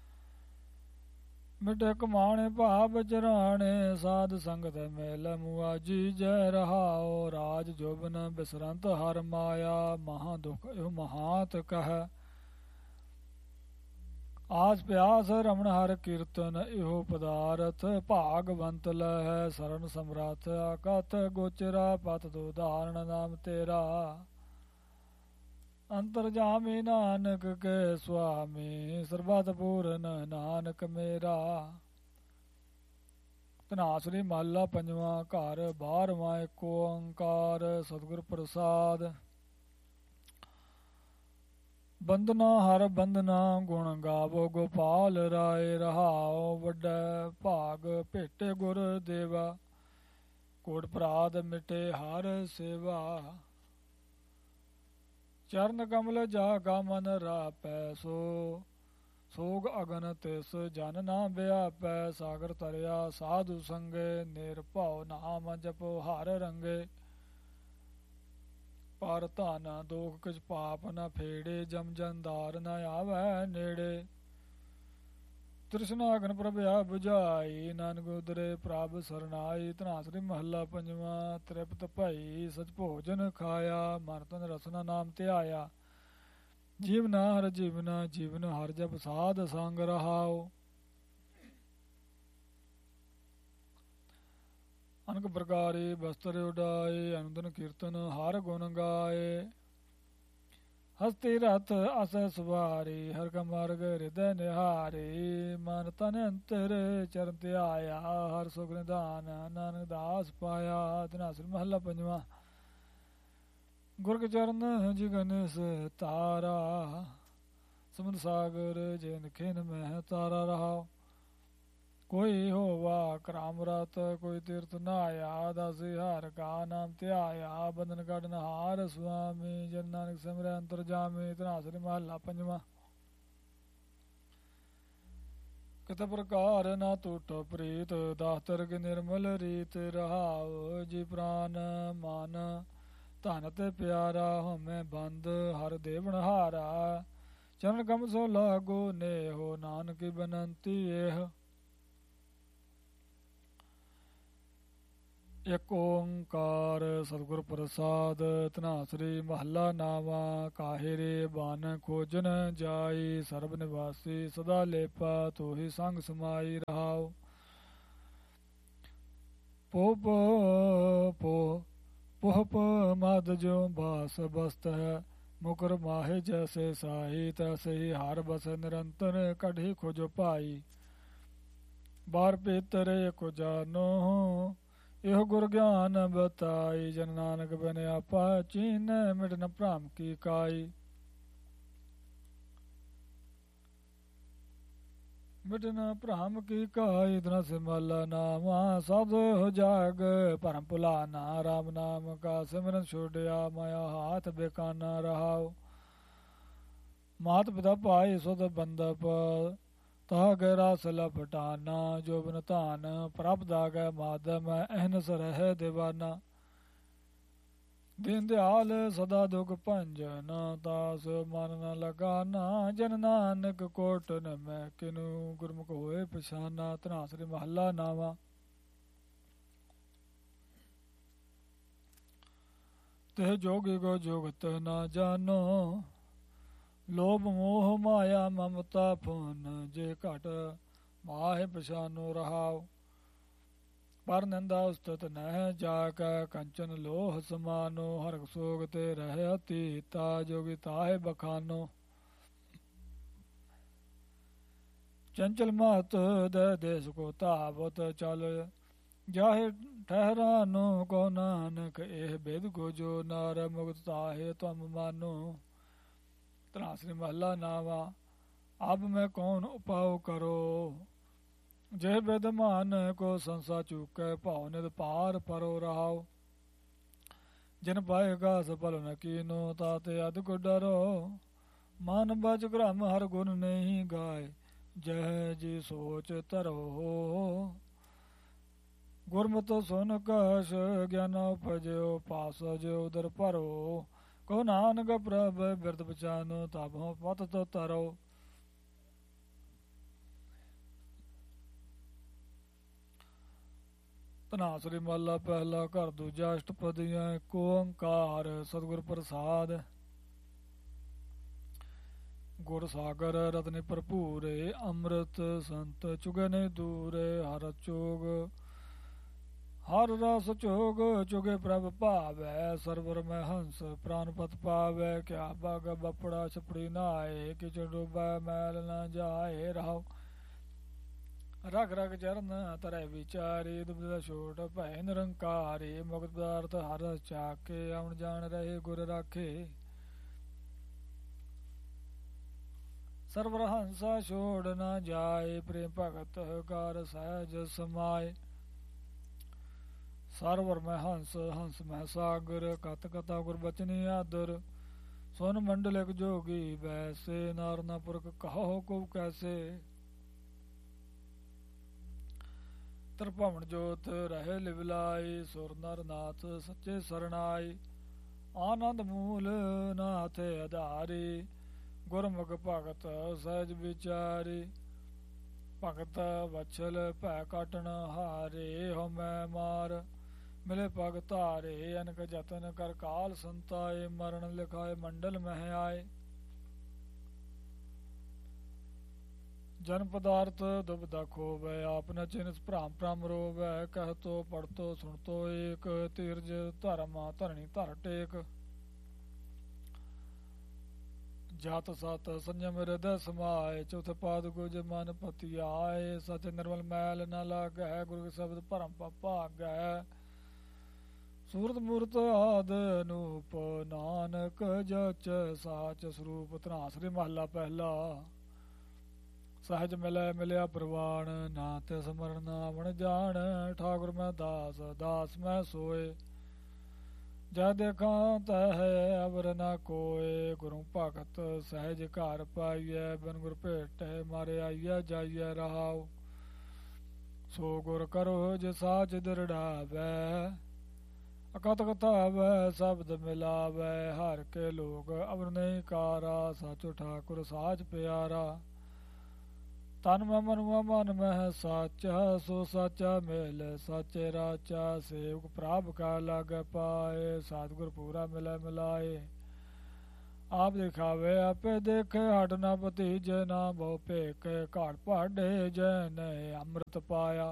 ਮਿਟੇ ਕਮਾਣੇ ਭਾਵ ਚਰਾਣੇ ਸਾਧ ਸੰਗਤ ਮੇਲ ਮੁਆਜੀ ਜੈ ਰਹਾਉ। ਰਾਜ ਜੋਬਨ ਬਿਸਰੰਤ ਹਰ ਮਾਇਆ ਮਹਾ ਦੁਖ ਇਹੋ ਮਹਾਤ ਕਹਿ। ਆਸ ਪਿਆਸ ਰਮਣ ਹਰ ਕੀਰਤਨ ਇਹੋ ਪਦਾਰਥ ਭਾਗਵੰਤ ਲਹਿ ਸਰਨ ਸਮਰੱਥ ਆਕਤ ਗੋਚਰਾ ਪਤ ਦੋ ਧਾਰਨ ਨਾਮ ਤੇਰਾ। ਅੰਤਰਜਾਮੀ ਨਾਨਕ ਕੇ ਸੁਆਮੀ ਸਰਬਤ ਪੂਰਨ ਨਾਨਕ ਮੇਰਾ। ਧਨਾਸਰੀ ਮਹੱਲਾ ਪੰਜਵਾਂ। ਘਰ ਬਾਰਵਾਂ ਏਕ ਓੰਕਾਰ ਸਤਿਗੁਰ ਪ੍ਰਸਾਦ। ਬੰਦਨਾ ਹਰ ਬੰਦਨਾ ਗੁਣ ਗਾਵੋ ਗੋਪਾਲ ਰਾਏ ਰਹਾਉ। ਵੱਡਾ ਭਾਗ ਭੇਟੇ ਗੁਰ ਦੇਵਾ ਕੋਟ ਪਰਾਧ ਮਿਟੇ ਹਰ ਸੇਵਾ। ਚਰਨ ਕਮਲ ਜਾਗਾ ਮਨ ਰਾਪੈ ਸੋ ਸੋਗ ਅਗਨ ਤਿਸ ਜਨ ਨਾ ਵਿਆਪੈ। ਸਾਗਰ ਤਰਿਆ ਸਾਧੂ ਸੰਗੇ ਨਿਰਭਉ ਨਾਮ ਜਪੋ ਹਰ ਰੰਗੇ। ਪਰ ਧਨ ਦੋਖ ਕਿਛ ਪਾਪ ਨ ਫੇੜੇ ਜਮ ਜੰਦਾਰ ਨ ਆਵੈ ਨੇੜੇ। ਤ੍ਰਿਸ਼ਨਾ ਅਗਨ ਪ੍ਰਭ ਆ ਬੁਝਾਈ ਨਾਨਕ ਉਦਰੇ ਪ੍ਰਭ ਸਰਨਾਈ। ਧਨਾਸਰੀ ਮਹੱਲਾ ਪੰਜਵਾਂ। ਤ੍ਰਿਪਤ ਭਈ ਸਚ ਭੋਜਨ ਖਾਇਆ ਮਨ ਤਨ ਰਸਨਾ ਨਾਮ ਧਿਆਇਆ। ਜੀਵਨਾ ਹਰ ਜੀਵਨਾ ਜੀਵਨ ਹਰ ਜਪ ਸਾਧ ਸੰਗ ਰਹਾਉ। ਅਨਕ ਪ੍ਰਕਾਰੇ ਬਸਤਰ ਉਡਾਏ ਅਨੰਦਨ ਕੀਰਤਨ ਹਰ ਗੁਣ ਗਾਏ। ਹਸਤੀ ਰਥ ਅਸ ਸਵਾਰੀ ਹਰ ਕਾ ਮਾਰਗ ਹਿਰਦੈ ਨਿਹਾਰੇ। ਮਨ ਤਨ ਅੰਤਰ ਚਰਨ ਧਿਆਇਆ ਹਰ ਸੁਖ ਨਿਧਾਨ ਨਾਨਕ ਦਾਸ ਪਾਇਆ। ਧਨਾਸਰੀ ਮਹੱਲਾ ਪੰਜਵਾਂ। ਗੁਰ ਕੇ ਚਰਨ ਜਿਗਨ ਤਾਰਾ ਸਮੁੰਦ ਸਾਗਰ ਜਿਨ ਖਿਨ ਮਹਿ ਤਾਰਾ ਰਹਾਉ। ਕੋਈ ਹੋਵਾ ਕਰਾਮ ਰਤ ਕੋਈ ਤੀਰਥ ਨਹਾਇਆ। ਦਾਸੀ ਹਰ ਕਾ ਨਾਮ ਧਿਆਇਆ ਬੰਧਨ ਕੱਢਨ ਹਾਰ ਸੁਆਮੀ। ਜਨ ਨਾਨਕ ਸਿਮਰੈ ਅੰਤਰ ਜਾਮੀ। ਧਨਾਸਰੀ ਮਹੱਲਾ ਪੰਜਵਾਂ। ਕਿਤ ਪ੍ਰਕਾਰ ਨਾ ਟੂਟ ਪ੍ਰੀਤ ਦਾਤਰ ਕੀ ਨਿਰਮਲ ਰੀਤ ਰਹਾਉ। ਜੀ ਪ੍ਰਾਨ ਮਨ ਧਨ ਤੇ ਪਿਆਰਾ ਹਉਮੈ ਬੰਦ ਹਰ ਦੇਵਨ ਹਾਰਾ। ਚਰਨ ਕਮ ਸੋ ਲਾਗੋ ਨੇਹੋ ਨਾਨਕੀ ਬਨੰਤੀ ਇਹ। ਇੱਕ ਓੰਕਾਰ ਸਤਿਗੁਰ ਪ੍ਰਸਾਦ। ਧਨਾਸਰੀ ਮਹੱਲਾ ਨਾਵਾ। ਕਾਹੇ ਰੇ ਬਨ ਖੋਜਨ ਜਾਈ, ਸਰਬ ਨਿਵਾਸੀ ਸਦਾ ਲੇਪਾ, ਤੋਹੀ ਸੰਗ ਸਮਾਈ ਰਹਾਉ। ਪੁਹਪ ਮਦ ਜੋ ਬਾਸ ਬਸਤ ਹੈ, ਮੁਕਰ ਮਾਹੇ ਜੈਸੇ ਸਾਈ, ਤੈਸੇ ਹੀ ਹਰ ਬਸ ਨਿਰੰਤਰ, ਕਢੀ ਖੋਜੋ ਭਾਈ। ਬਾਰ ਪੀਤਰ ਕੋ ਜਾਨੋ, ਇਹੋ ਗੁਰ ਗਿਆਨ ਬਤਾਈ, ਜਨ ਨਾਨਕ ਬਿਨ ਆਪਾ ਚੀਨ, ਮਿਟ ਨ ਭ੍ਰਮ ਕੀ ਕਾਈ। ਮਿਟ ਨ ਭ੍ਰਮ ਕੀ ਕਾਈ, ਤਨਾ ਸਿਮਲ ਨਾਮਾ, ਸਦ ਹੋ ਜਾਗ ਭਰਮ ਭੁਲਾਨਾ। ਰਾਮ ਨਾਮ ਕਾ ਸਿਮਰਨ ਛੋੜਿਆ, ਮਾਇਆ ਹਾਥ ਬੇਕਾਨਾ ਰਹਾਉ। ਮਾਤ ਪਿਤਾ ਭਾਈ ਸੁਧ ਬੰਦਪ, ਤਾ ਗੈ ਰਾਸ ਲਪਟਾਨਾ। ਜੋ ਬਿਨ ਧਾਨ ਪ੍ਰਭ ਦਾਗੈ ਮਾਧਮ, ਅਹਨਸ ਰਹਿ ਦਿਵਾਨਾ। ਦੀਨ ਦਿਆਲ ਸਦਾ ਦੁਖ ਭੰਜਨ, ਤਾਸ ਮਨ ਨ ਲਗਾਨਾ। ਜਨ ਨਾਨਕ ਕੋਟਿ ਮੈਂ ਕਿਨੂ, ਗੁਰਮੁਖ ਹੋਏ ਪਛਾਨਾ। ਧਨਾਸਰੀ ਮਹੱਲਾ ਨਾਵਾ। ਤੇ ਜੋਗੀ ਗੋ ਜੁਗਤ ਨਾ ਜਾਨੋ, ਲੋਭ ਮੋਹ ਮਾਇਆ ਮਮਤਾ ਫੁਨ, ਜੇ ਘਟ ਮਾਹਿ ਪਛਾਨੋ ਰਹਾਉ। ਪਰ ਨਿੰਦਾ ਉਸਤਤ ਨਹਿ ਜਾਕੈ, ਕੰਚਨ ਲੋਹ ਸਮਾਨੋ। ਹਰਖ ਸੋਗ ਤੇ ਰਹਿ ਅਤੀਤਾ, ਜੋਗੀ ਤਾਹੇ ਬਖਾਨੋ। ਚੰਚਲ ਮਤ ਦੇ ਦੇਸ ਕੋ ਧਾਵਤ, ਚਲ ਜਾਹੇ ਠਹਿਰਾਨੋ। ਕੋ ਨਾਨਕ ਇਹ ਬੇਦ ਕੋ ਜੋ, ਨਾਰ ਮੁਕਤ ਤਾਹੇ ਤੁਮ ਮਾਨੋ। ਧਨਾਸਰੀ ਮਹੱਲਾ ਨਾਵਾ। ਅਬ ਮੈਂ ਕੌਣ ਉਪਾਉ ਕਰੋ, ਜੇ ਵਿਦਮਾਨ ਕੋ ਸੰਸਾ ਚੂਕੈ, ਭਾਉ ਨਿਦ ਪਾਰ ਪਰੋ ਰਹਾਉ। ਜਿਨ ਪਾਏਗਾ ਸਫਲ ਨ ਕੀਨੋ, ਤਾਤੇ ਅਦਿਕ ਡਰੋ। ਮਨ ਬਚ ਗ੍ਰਮ ਹਰ ਗੁਣ ਨਹੀਂ ਗਾਏ, ਜਹ ਜੀ ਸੋਚ ਧਰੋ। ਗੁਰਮਤਿ ਸੁਨ ਕਛ ਗਿਆਨ ਉਪਜਿਓ, ਪਾਸ ਜੋ ਉਦਰ ਭਰੋ। ਕੋ ਨਾਨਕ ਪ੍ਰਭ ਬਿਰਦ ਪਛਾਨੋ, ਤਬਹੁ ਪਤ ਤੋ ਤਰੋ। ਧਨਾਸਰੀ ਮਹੱਲਾ ਪਹਿਲਾ। ਘਰ ਦੂਜਾ। ਅਸ਼ਟਪਦੀਆਂ। ਇੱਕ ਓੰਕਾਰ ਸਤਿਗੁਰ ਪ੍ਰਸਾਦ। ਗੁਰ ਸਾਗਰ ਰਤਨਿ ਭਰਪੂਰੇ, ਅੰਮ੍ਰਿਤ ਸੰਤ ਚੁਗਨੇ ਦੂਰੇ। ਹਰ ਚੋਗ ਹਰ ਰਸ ਚੋਗ, ਚੁਗੇ ਪ੍ਰਭ ਭਾਵੈ। ਸਰਵਰ ਮੈਂ ਹੰਸ ਪ੍ਰਾਨਪਤ ਪਾਵੈ, ਕਿਆ ਬਾਗ ਬਪੜਾ ਛਪੜੀ ਨਾਏ। ਕਿਚ ਡੁਬੈ ਮੈਲ ਨ ਜਾਏ ਰਹਾਉ। ਰਗ ਰਗ ਚਰਨ ਤਰੈ ਵਿਚਾਰੀ, ਦੁਬਿਧਾ ਛੋਟ ਭੈ ਨਿਰੰਕਾਰੀ। ਮੁਕਤ ਪਦਾਰਥ ਹਰ ਰਸ ਚਾਕੇ, ਆਉਣ ਜਾਣ ਰਹੇ ਗੁਰ ਰਾਖੇ। ਸਰਵਰ ਹੰਸਾ ਛੋੜ ਨ ਜਾਏ, ਪ੍ਰੇਮ ਭਗਤ ਕਰ ਸਹਿਜ ਸਮਾਏ। ਸਰਵਰ ਮੈਂ ਹੰਸ, ਹੰਸ ਮੈਂ ਸਾਗਰ, ਕਤ ਕਥਾ ਗੁਰ ਬਚਨੀ ਆਦਰ। ਸੁਨ ਮੰਡਲਿਕ ਜੋਗੀ ਬੈਸੇ, ਨਾਰ ਨ ਪੁਰਖ ਕਹੋ ਕੋ ਕੈਸੇ। ਤ੍ਰਿਭਵਨ ਜੋਤ ਰਹੇ ਲਿਵਲਾਈ, ਸੁਰ ਨਰ ਨਾਥ ਸੱਚੇ ਸਰਣਾਈ। ਆਨੰਦ ਮੂਲ ਨਾਥ ਆਧਾਰੀ, ਗੁਰਮੁਖ ਭਗਤ ਸਹਿਜ ਵਿਚਾਰੀ। ਭਗਤ ਵਛਲ ਭੈ ਕਾਟਣ ਹਾਰੇ, ਹੋ ਮੈਂ ਮਾਰ ਮਿਲੇ ਪਗ ਧਾਰੇ। ਅਨਕ ਜਤਨ ਕਰ ਕਾਲ ਸੰਤਾਏ, ਮਰਨ ਲਿਖਾਏ ਮੰਡਲ ਮਹਿ ਆਏ। ਜਨ ਪਦਾਰਥ ਦੁਬਿਧਾ ਖੋਵੈ, ਆਪ ਨ ਚਿਨਸ ਭ੍ਰਮ ਭ੍ਰਮ ਰੋਵੈ। ਕਹਿ ਤੋ ਪੜ ਤੋ ਸੁਣ ਤੋ ਏਕ, ਧੀਰਜ ਧਰਮ ਧਰਣੀ ਧਰ ਟੇਕ। ਜਾਤ ਸਤ ਸੰਜਮ ਹਿਰਦੈ ਸਮਾਏ, ਚੌਥੇ ਪਾਦ ਗੁਜ ਮਨ ਪਤੀ ਆਏ। ਸਚ ਨਿਰਮਲ ਮੈਲ ਨ ਲਾਗੈ, ਗੁਰੂ ਕੇ ਸ਼ਬਦ ਭਰਮ ਭਾਗੈ। ਸੂਰਤ ਮੂਰਤ ਆਦ ਅਨੂਪ, ਨਾਨਕ ਜਚ ਸਾਚ ਸਰੂਪ। ਧਨਾਸਰੀ ਮਹੱਲਾ ਪਹਿਲਾ। ਸਹਿਜ ਮਿਲੈ ਮਿਲਿਆ ਪ੍ਰਵਾਣ, ਨਾ ਤੇ ਸਮਰਨ ਆਵਣ ਜਾਣ। ਠਾਕੁਰ ਮੈਂ ਦਾਸ, ਦਾਸ ਮੈਂ ਸੋਏ, ਜੈ ਦੇਖਾਂ ਤਹ ਅਵਰ ਨ ਕੋਏ। ਗੁਰੂ ਭਗਤ ਸਹਿਜ ਘਰ ਪਾਈਐ, ਬਿਨ ਗੁਰ ਭੇਟੈ ਮਾਰੇ ਆਈਐ ਜਾਈਐ ਰਹਾਉ। ਸੋ ਗੁਰ ਕਰੋ ਜੇ ਸਾਚ ਦ੍ਰਿੜਾਵੈ, ਅਕਤ ਕਥਾਵੈ ਸ਼ਬਦ ਮਿਲਾਵੈ। ਹਰ ਕੇ ਲੋਕ ਅਵਰ ਨਹੀਂ ਕਾਰਾ, ਸਾਚੋ ਠਾਕੁਰ ਸਾਚ ਪਿਆਰਾ। ਤਨ ਮੈਂ ਮਨੁਆ ਮਨ ਮਹਿ ਸਾਚਾ, ਸੋ ਸਾਚਾ ਮੇਲ ਸਾਚੇ ਰਾਚਾ। ਸੇਵਕ ਪ੍ਰਭ ਕਾ ਲਾਗੈ ਪਾਏ, ਸਤਿਗੁਰ ਪੂਰਾ ਮਿਲੈ ਮਿਲਾਏ। ਆਪ ਦਿਖਾਵੇ ਆਪੇ ਦੇਖੇ, ਹਟ ਨਾ ਭਤੀਜੇ ਨਾ ਬਹੁ ਭੇਕੇ। ਘਾਟ ਪਾਡੇ ਜੈ ਨੇ ਅੰਮ੍ਰਿਤ ਪਾਇਆ,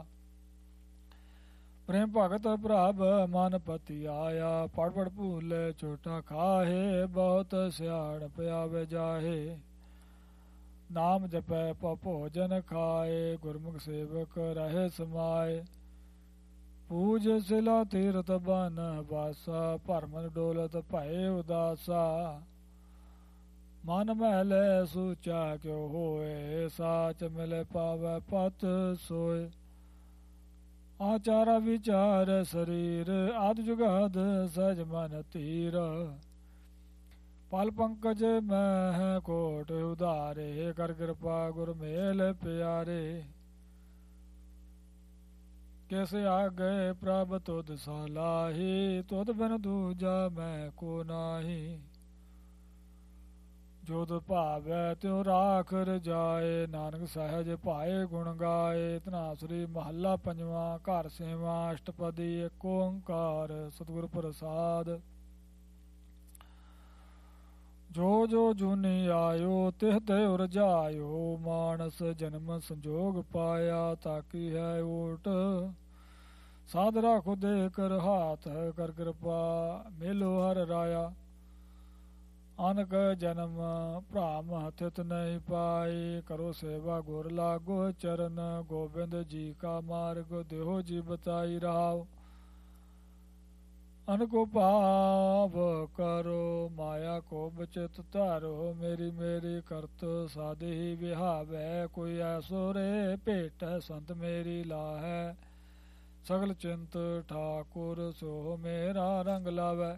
ਪ੍ਰੇਮ ਭਗਤ ਪ੍ਰਭ ਮਨ ਪਤੀ ਆਇਆ। ਪੜ ਪੜ ਭੂਲੇ ਛੋਟਾ ਖਾਹੇ, ਬਹੁਤ ਸਿਆਣ ਪਿਆਵੇ ਜਾਹੇ। ਨਾਮ ਜਪੈ ਭੋਜਨ ਖਾਏ, ਗੁਰਮੁਖ ਸੇਵਕ ਰਹੇ ਸਮਾਏ। ਪੂਜ ਸਿਲਾ ਤੀਰਥ ਬਨ ਵਾਸਾ, ਭਰਮਨ ਡੋਲਤ ਭਏ ਉਦਾਸਾ। ਮਨ ਮਹਿਲੇ ਸੂਚਾ ਕਿਉ ਹੋਏ, ਸਾਚ ਮਿਲੇ ਪਾਵੈ ਪਤ ਸੋਏ। ਆਚਾਰਾ ਵਿਚਾਰ ਸਰੀਰ, ਆਦਿ ਜੁਗਾਦ ਸਹਿਜ ਮਨ ਧੀਰ। ਪਲ ਪੰਕਜ ਮਹਿ ਕੋਟ ਉਧਾਰੇ, ਕਰ ਕਿਰਪਾ ਗੁਰ ਮੇਲ ਪਿਆਰੇ। ਕੈਸੇ ਆਗੇ ਪ੍ਰਭ ਤੁਧ ਸਲਾਹੀ, ਤੁਧ ਬਿਨ ਦੂਜਾ ਮੈਂ ਕੋ ਨਾਹੀ। ਜੋਦ ਭਾਵੈ ਤਿਉ ਰਾਖ ਰਜਾਏ, ਨਾਨਕ ਸਹਿਜ ਭਾਏ ਗੁਣ ਗਾਏ। ਧਨਾਸਰੀ ਮਹੱਲਾ ਪੰਜਵਾਂ। ਘਰ ਸੇਵਾ ਅਸ਼ਟਪਦੀ ਏਕ ਓੰਕਾਰ, ਸਤਿਗੁਰ ਪ੍ਰਸਾਦ। ਜੋ ਜੋ ਜੂਨੀ ਆਇਓ, ਤਿਹ ਤੇ ਉਰਜਾਇਓ। ਮਾਨਸ ਜਨਮ ਸੰਜੋਗ ਪਾਇਆ, ਤਾਕੀ ਹੈ ਓਟ ਸਾਧ ਰਾਖੋ ਦੇ ਕਰ ਹਾਥ। ਕਰ ਕਿਰਪਾ ਮੇਲੋ ਹਰ ਰਾਇਆ, ਅਨਕ ਜਨਮ ਭ੍ਰਾਮ ਹਥਿਤ ਨਹੀਂ ਪਾਈ। ਕਰੋ ਸੇਵਾ ਗੁਰ ਲਾਗੋ ਚਰਨ, ਗੋਬਿੰਦ ਜੀ ਕਾ ਮਾਰਗ ਦੇਹੋ ਜੀ ਬਤਾਈ। ਰਾਵ ਅਨਕੋ ਭਾਵ ਕਰੋ, ਮਾਇਆ ਕੋ ਬਚਿਤ ਧਾਰੋ। ਮੇਰੀ ਮੇਰੀ ਕਰਤ ਸਾਧੀ ਵਿਹਾਵੈ, ਕੋਈ ਐਸੋ ਰੇ ਭੇਟ ਸੰਤ ਮੇਰੀ ਲਾਹੈ। ਸਗਲ ਚਿੰਤ ਠਾਕੁਰ ਸੋ ਮੇਰਾ ਰੰਗ ਲਾਵੈ।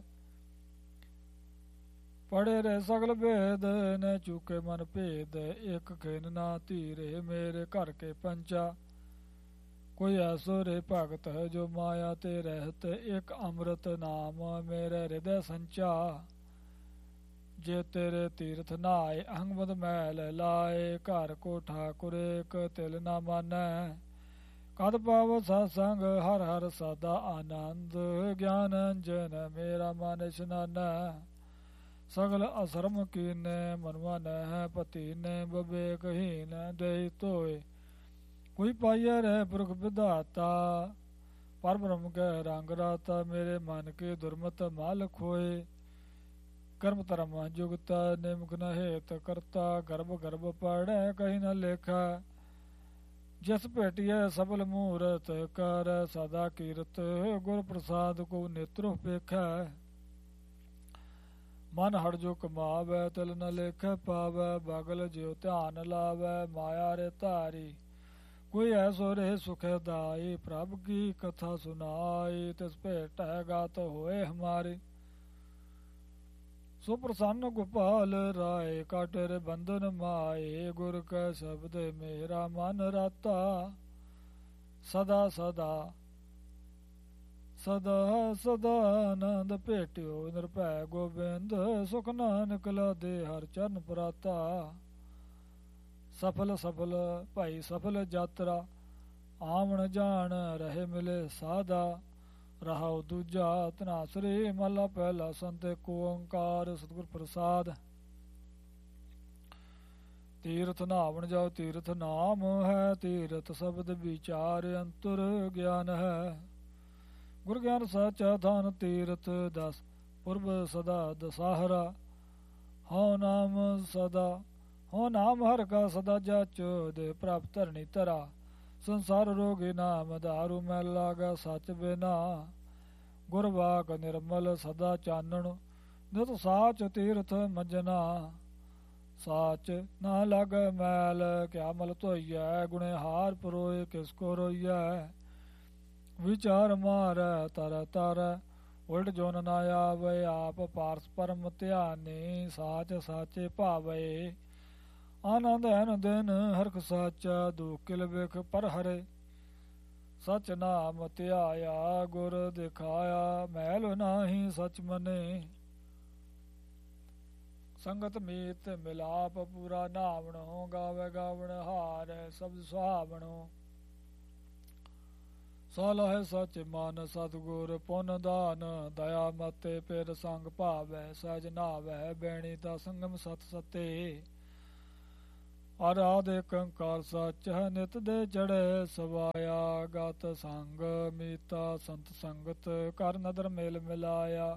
ਪੜੇ ਰੇ ਸਗਲ ਭੇਦ ਨ ਚੁਕੇ ਮਨ ਭੇਦ, ਇਕ ਖਿਨ ਨਾ ਧੀਰੇ ਮੇਰੇ ਘਰ ਕੇ ਪੰਚਾ। ਕੋਈ ਐਸੋ ਰੇ ਭਗਤ ਹੈ ਜੋ ਮਾਇਆ ਤੇ ਰਹਿਤ, ਇਕ ਅੰਮ੍ਰਿਤ ਨਾਮ ਮੇਰੇ ਹਿਰਦੈ ਸੰਚਾ। ਜੇ ਤੇਰੇ ਤੀਰਥ ਨਹਾਏ, ਅਹੰਗਮਦ ਮੈਲ ਲਾਏ। ਘਰ ਕੋ ਠਾਕੁਰ ਇਕ ਤਿਲ ਨਾ ਮਾਨੈ, ਕਦ ਪਾਵ ਸਤਸੰਗ ਹਰ ਹਰ ਸਦਾ ਆਨੰਦ। ਗਿਆਨ ਅੰਜਨ ਮੇਰਾ ਮਨ ਇਸ਼ਨਾਨੈ, ਸਗਲ ਅਸਰਮ ਕੀਨੇ ਮਨਵਾ ਨਹਿ। ਪਤੀ ਨੇ ਬਬੇਕ ਹੀਨ ਦੇਈ ਧੋਏ, ਕੋਈ ਪਾਈਐ ਰਹਿ ਪੁਰਖ ਵਿਧਾਤਾ। ਪਰ ਬ੍ਰਹਮ ਕੈ ਰੰਗ ਰਾਤਾ, ਮੇਰੇ ਮਨ ਕੇ ਦੁਰਮਤ ਮਾਲ ਖੋਏ। ਕਰਮ ਧਰਮ ਜੁਗਤਾ ਨਿਮਕ ਨ ਹੇਤ ਕਰਤਾ, ਗਰਭ ਗਰਭ ਪੜੈ ਕਹੀ ਨ ਲੇਖਾ। ਜਿਸ ਭੇਟੀਐ ਸਫਲ ਮੂਰਤ ਕਰ, ਸਦਾ ਕੀਰਤ ਗੁਰ ਪ੍ਰਸਾਦ ਕੋ ਨੇਤਰੋ ਪੇਖੈ। ਮਨ ਹੜ ਜੋ ਕਮਾਵੈ, ਤਿਲ ਨ ਲੇਖੈ ਪਾਵੈ। ਬਗਲ ਜਿਉ ਧਿਆਨ ਲਾਵੈ, ਮਾਇਆ ਰੇ ਧਾਰੀ। ਕੋਈ ਐਸੋ ਰੇ ਸੁਖੈ ਦਾਈ, ਪ੍ਰਭ ਕੀ ਕਥਾ ਸੁਨਾਈ। ਤਿਸ ਭੇਟੈ ਗਾਤ ਹੋਏ ਹਮਾਰੇ, ਸੋ ਪ੍ਰਸੰਨ ਗੋਪਾਲ ਰਾਏ। ਕਾਟੇ ਰੇ ਬੰਧਨ ਮਾਏ, ਗੁਰ ਕੈ ਸ਼ਬਦ ਮੇਰਾ ਮਨ ਰਾਤਾ। ਸਦਾ ਸਦਾ ਸਦਾ ਸਦਾ ਆਨੰਦ ਭੇਟਿਓ, ਨਿਰਭੈ ਗੋਬਿੰਦ ਸੁਖ ਨਾਨਕ ਲਾਦੇ ਹਰ ਚਰਨ ਪ੍ਰਾਤਾ। ਸਫਲ ਸਫਲ ਭਾਈ ਸਫਲ ਯਾਤਰਾ, ਆਵਣ ਜਾਣ ਰਹੇ ਮਿਲੇ ਸਾਧਾ। ਰਹਾਉ ਦੂਜਾ ਧਨਾਸਰੀ ਮਹਲਾ ਪਹਿਲਾ। ਸੰਤ ਏਕ ਓੰਕਾਰ, ਸਤਿਗੁਰ ਪ੍ਰਸਾਦ। ਤੀਰਥ ਨਹਾਵਣ ਜਾਓ, ਤੀਰਥ ਨਾਮ ਹੈ। ਤੀਰਥ ਸ਼ਬਦ ਵਿਚਾਰ, ਅੰਤਰ ਗਿਆਨ ਹੈ। ਗੁਰ ਗਿਆਨ ਸਾਚਾ ਧਨ ਤੀਰਥ, ਦਸ ਪੁਰਬ ਸਦਾ ਦਸਾਹਰਾ। ਹਉ ਨਾਮ ਸਦਾ ਹੋ ਨਾਮ ਹਰ ਕਾ ਸਦਾ ਜਾਚੋ, ਦੇ ਪ੍ਰਾਪਤ ਧਰਣੀ ਧਰਾ। ਸੰਸਾਰ ਰੋਗੀ ਨਾਮ ਧਾਰੂ, ਮੈਲ ਲਾਗਾ ਸਚ ਬਿਨਾ। ਗੁਰ ਵਾਕ ਨਿਰਮਲ ਸਦਾ ਚਾਨਣ, ਨਿਤ ਸਾਚ ਤੀਰਥ ਮੰਜਨਾ। ਸਾਚ ਨਾ ਲਾਗੈ ਮੈਲ, ਕਿਆ ਮਲ ਧੋਈਐ। ਗੁਣੇ ਹਾਰ ਪਰੋਏ ਕਿਸ ਕੋ ਰੋਈਐ। ਵਿਚਾਰ ਮਾਰੈ ਤਰ ਤਰ, ਉਲਟ ਜੋਨ ਨਾ ਆਵੇ। ਆਪ ਪਾਰਸ ਪਰਮ ਧਿਆਨੀ, ਸਾਚ ਸਾਚੇ ਭਾਵੇ। ਆਨੰਦ ਹੈਨ ਦਿਨ ਹਰਖ ਸਾਚਾ, ਦੁਖ ਕਿਲ ਬਿਖ ਪਰ ਹਰੇ। ਸਚ ਨਾਮ ਧਿਆਇਆ, ਗੁਰ ਦਿਖਾਇਆ। ਮੈਲ ਨਾਹੀ ਸਚ ਮਨੇ। ਸੰਗਤ ਮੀਤ ਮਿਲਾਪ ਪੂਰਾ ਨਾਵਣੋ ਗਾਵੇ ਗਾਵਣ ਹਾਰ ਸਬਦ ਸੁਹਾਵਣੋ ਸਲਹਿ ਸਚ ਮਨ ਸਤਿਗੁਰ ਪੁੰਨ ਦਾਨ ਦਇਆ ਮਤੇ ਪਿਰ ਸੰਗ ਭਾਵੈ ਸਹਿਜ ਨਾਵੈ ਬੈਣੀ ਦਾ ਸੰਗਮ ਸਤ ਸਤੇ ਆਰਾਧ ਏਕੰਕਾਰ ਸੱਚ ਹੈ ਨਿਤ ਦੇ ਚੜ੍ਹੇ ਸਵਾਇਆ ਗਤ ਸੰਗ ਮੀਤਾ ਸੰਤ ਸੰਗਤ ਕਰ ਨਦਰ ਮੇਲ ਮਿਲਾਇਆ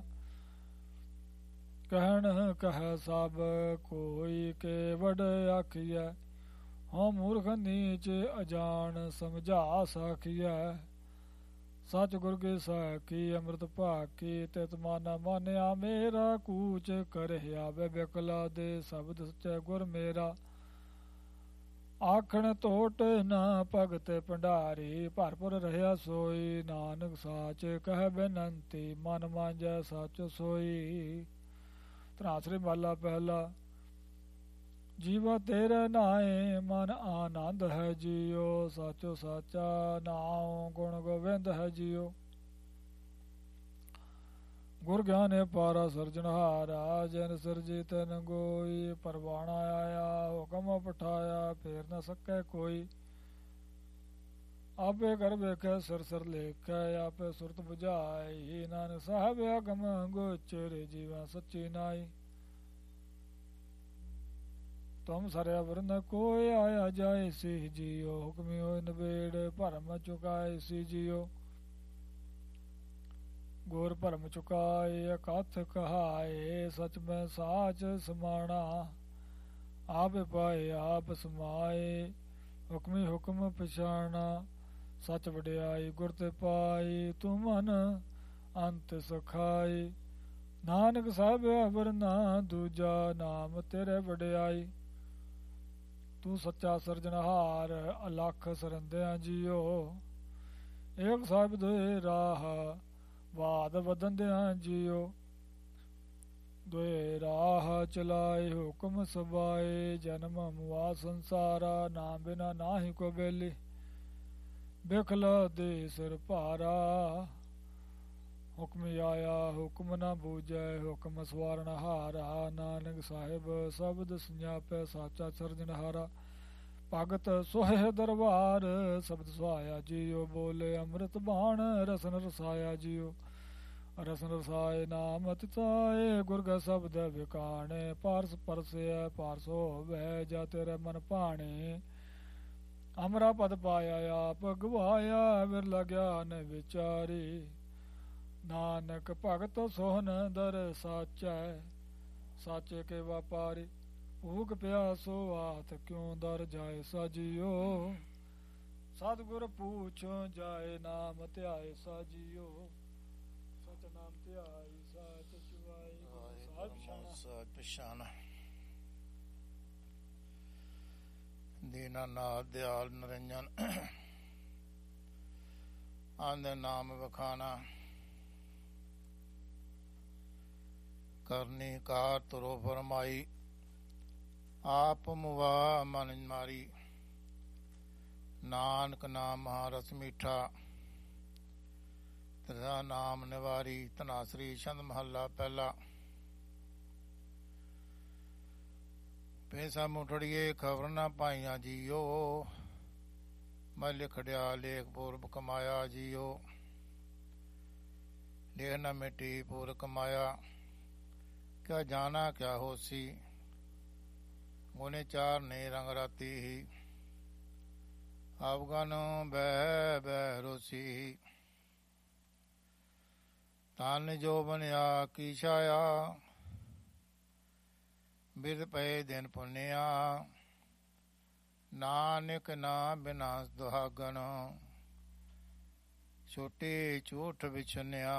ਕਹਿਣ ਕਹਿ ਸਭ ਕੋਈ ਕੇ ਵਡ ਆਖੀਐ ਹਉ ਮੂਰਖ ਨੀਚ ਅਜਾਣ ਸਮਝਾ ਸਾਖੀਐ ਸਚ ਗੁਰ ਕੀ ਸਾਖੀ ਅੰਮ੍ਰਿਤ ਭਾਕੀ ਤਿਤ ਮਨ ਮਾਨਿਆ ਮੇਰਾ ਕੂਚ ਕਰਿਆ ਵੇ ਬਿਕਲਾ ਦੇ ਸ਼ਬਦ ਸਚੈ ਗੁਰ ਮੇਰਾ ਆਖਣ ਤੋਟ ਨਾ ਭਗਤ ਭੰਡਾਰੀ ਭਰਪੁਰ ਰਹਿਆ ਸੋਈ ਨਾਨਕ ਸਾਚ ਕਹਿ ਬੇਨੰਤੀ ਮਨ ਮਾਂਜੈ ਸਚ ਸੋਈ ਧਨਾਸਰੀ ਮਹਲਾ ਪਹਿਲਾ ਜੀਵਾ ਤੇਰੇ ਨਾਏ ਮਨ ਆਨੰਦ ਹੈ ਜੀਓ ਸਾਚੋ ਸਾਚਾ ਨਾਉ ਗੁਣ ਗੋਬਿੰਦ ਹੈ ਜੀਓ ਗੁਰ ਗਿਆਨੇ ਪਾਰਾ ਸਿਰਜਣਹਾਰਾ ਜਿਨ ਸਿਰਜੀ ਤਿਨ ਗੋਈ ਪਰਵਾਣਾ ਆਇਆ ਹੁਕਮ ਪਠਾਇਆ ਫੇਰ ਨ ਸਕੈ ਕੋਈ ਆਪੇ ਕਰ ਵੇਖੈ ਸਿਰ ਸਿਰ ਲੇਖੈ ਆਪੇ ਸੁਰਤ ਬੁਝਾਈ ਨਾਨਕ ਸਾਹਿਬ ਆਗਮ ਗੋਚਰ ਜੀਵਾ ਸੱਚੀ ਨਾਈ ਤੁਮ ਸਰਿਆ ਵਰਨ ਕੋਈ ਆਇਆ ਜਾਏ ਸੀ ਜੀਓ ਹੁਕਮੀ ਹੋਇ ਨਬੇੜ ਭਰਮ ਚੁਕਾਏ ਸੀ ਜੀਓ ਗੁਰ ਭਰਮ ਚੁਕਾਏ ਅਕਥ ਕਹਾਏ ਸਚ ਮੈਂ ਸਾਚ ਸਮਾਣਾ ਆਪ ਪਾਏ ਆਪ ਸਮਾਏ ਹੁਕਮੀ ਹੁਕਮ ਪਛਾਣਾ ਸਚ ਵਡਿਆਈ ਗੁਰ ਤੇ ਪਾਈ ਤੂੰ ਮਨ ਅੰਤ ਸਖਾਈ ਨਾਨਕ ਸਾਹਿਬ ਵਰਨਾ ਦੂਜਾ ਨਾਮ ਤੇਰੇ ਵਡਿਆਈ ਤੂੰ ਸੱਚਾ ਸਿਰਜਣਹਾਰ ਅਲਖ ਸਰੰਦਿਆਂ ਜੀਓ ਏਕ ਸਾਹਿਬ ਦੋਏ ਰਾਹ ਵਾਦ ਵਦੰਦਿਆਂ ਜੀਓ ਦੋਏ ਰਾਹ ਚਲਾਏ ਹੁਕਮ ਸਬਾਏ ਜਨਮ ਮੁਆ ਸੰਸਾਰਾ ਨਾਮ ਬਿਨਾ ਨਾਹੀ ਕੋ ਬੇਲੀ ਬਿਖਲਾ ਦੇ ਸਿਰ ਭਾਰਾ ਹੁਕਮ ਆਇਆ ਹੁਕਮ ਨਾ ਬੂਝੈ ਹੁਕਮ ਸਵਾਰਨ ਹਾਰਾ ਨਾਨਕ ਸਾਹਿਬ ਸ਼ਬਦ ਸੰਜਾਪੈ ਸਾਚਾ ਸਿਰਜਣਹਾਰਾ ਭਗਤ ਸੋਹੇ ਦਰਬਾਰ ਸ਼ਬਦ ਸੁਹਾਇਆ ਜੀਓ ਬੋਲੇ ਅੰਮ੍ਰਿਤ ਬਾਣ ਰਸਨ ਰਸਾਇਆ ਜੀਓ ਰਸਨ ਰਸਾਏ ਨਾਮ ਤਿਤਾਏ ਗੁਰਗ ਸ਼ਬਦ ਵਿਕਾਣੇ ਪਾਰਸ ਪਰਸਿਆ ਪਾਰਸ ਹੋਵੇ ਜਾ ਤੇਰੇ ਮਨ ਭਾਣੇ ਅਮਰਾ ਪਦ ਪਾਇਆ ਆਪ ਗਵਾਇਆ ਵਿਰਲਾ ਗਿਆਨ ਵਿਚਾਰੀ ਨਾਨਕ ਭਗਤ ਸੋਹਨ ਦਰ ਸਾਚੈ ਸਾਚੇ ਕੇ ਵਾਪਾਰੀ ਭੂਖ ਪਿਆਸੋ ਆਤ ਕਿਉਂ ਦਰ ਜਾਏ ਸਾਜੀਓ ਸਤਿਗੁਰ ਪੂਛੋ ਜਾਏ ਨਾਮ ਧਿਆਏ ਸਾਜੀਓ ਸਚ ਨਾਮ ਧਿਆਈ ਸਚ ਚੁਆਈ ਸਾਜ ਪਛਾਨ ਦੀਨਾਨਾਥ ਦਿਆਲ ਨਿਰੰਜਨ ਆਂਦੇ ਨਾਮ ਵਖਾਣਾ ਕਰਨੀ ਕਾਰ ਤੁਰੋ ਫਰਮਾਈ ਆਪ ਮੁਵਾ ਮਨ ਮਾਰੀ ਨਾਨਕ ਨਾਮ ਮਹਾਰਸ ਮੀਠਾ ਤੇਰਾ ਨਾਮ ਨਿਵਾਰੀ ਧਨਾਸਰੀ ਛੰਦ ਮਹੱਲਾ ਪਹਿਲਾ ਪੈਸਾ ਮੁਠੜੀਏ ਖਬਰ ਨਾ ਪਾਈਆਂ ਜੀਓ ਮੈਂ ਲਿਖੜਿਆ ਲੇਖ ਪੂਰਬ ਕਮਾਇਆ ਜੀਓ ਲੇਖ ਨਾ ਮਿੱਟੀ ਪੂਰ ਕਮਾਇਆ ਕਿਆ ਜਾਣਾ ਕਿਆ ਹੋਸੀ ਗੁਨੇ ਚਾਰ ਨੇ ਰੰਗ ਰਾਤੀ ਹੀ ਅਫਗਨ ਬਹਿ ਬਹਿ ਰੋਸੀ ਤਨ ਜੋ ਬਣਿਆ ਕੀ ਛਾਇਆ ਬਿਰਧ ਪਏ ਦਿਨ ਪੁੰਨਿਆ ਨਾਨਕ ਨਾ ਬਿਨਾਸ ਦੁਹਾਗਣ ਛੋਟੇ ਝੂਠ ਵਿਛੁਨਿਆ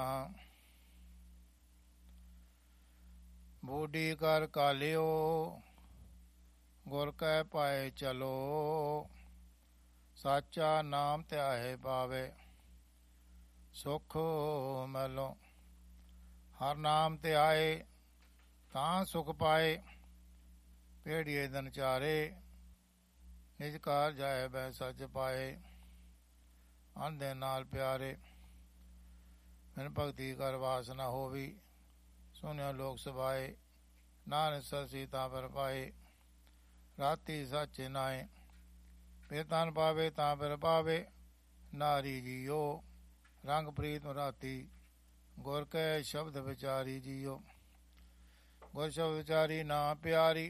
ਬੂਢੀ ਕਰ ਕਾਲਿਓ ਗੁਰ ਕੈ ਪਾਏ ਚਲੋ ਸਾਚਾ ਨਾਮ ਧਿਆਏ ਪਾਵੇ ਸੁਖ ਮੈਲੋਂ ਹਰ ਨਾਮ ਧਿਆਏ ਤਾਂ ਸੁਖ ਪਾਏ ਪੇੜੀਏ ਦਨ ਚਾਰੇ ਨਿਜ ਕਾਰ ਜਾਏ ਬੈ ਸੱਚ ਪਾਏ ਆਂਦੇ ਨਾਲ ਪਿਆਰੇ ਮੈਨੂੰ ਭਗਤੀ ਕਰ ਵਾਸਨਾ ਹੋਵੀ ਸੁਣਿਆ ਲੋਕ ਸਭਾਏ ਨਾਨਕ ਸਸੀ ਤਾਂ ਪਰ ਪਾਏ, ਰਾਤੀ ਸੱਚ ਨਾਏ। ਫਿਰ ਤਨ ਪਾਵੇ ਤਾਂ ਫਿਰ ਪਾਵੇ, ਨਾਰੀ ਜੀਓ ਰੰਗ ਪ੍ਰੀਤ ਰਾਤੀ। ਗੁਰ ਕੈ ਸ਼ਬਦ ਵਿਚਾਰੀ ਜੀਓ, ਗੁਰ ਸ਼ਬਦ ਵਿਚਾਰੀ ਨਾ ਪਿਆਰੀ।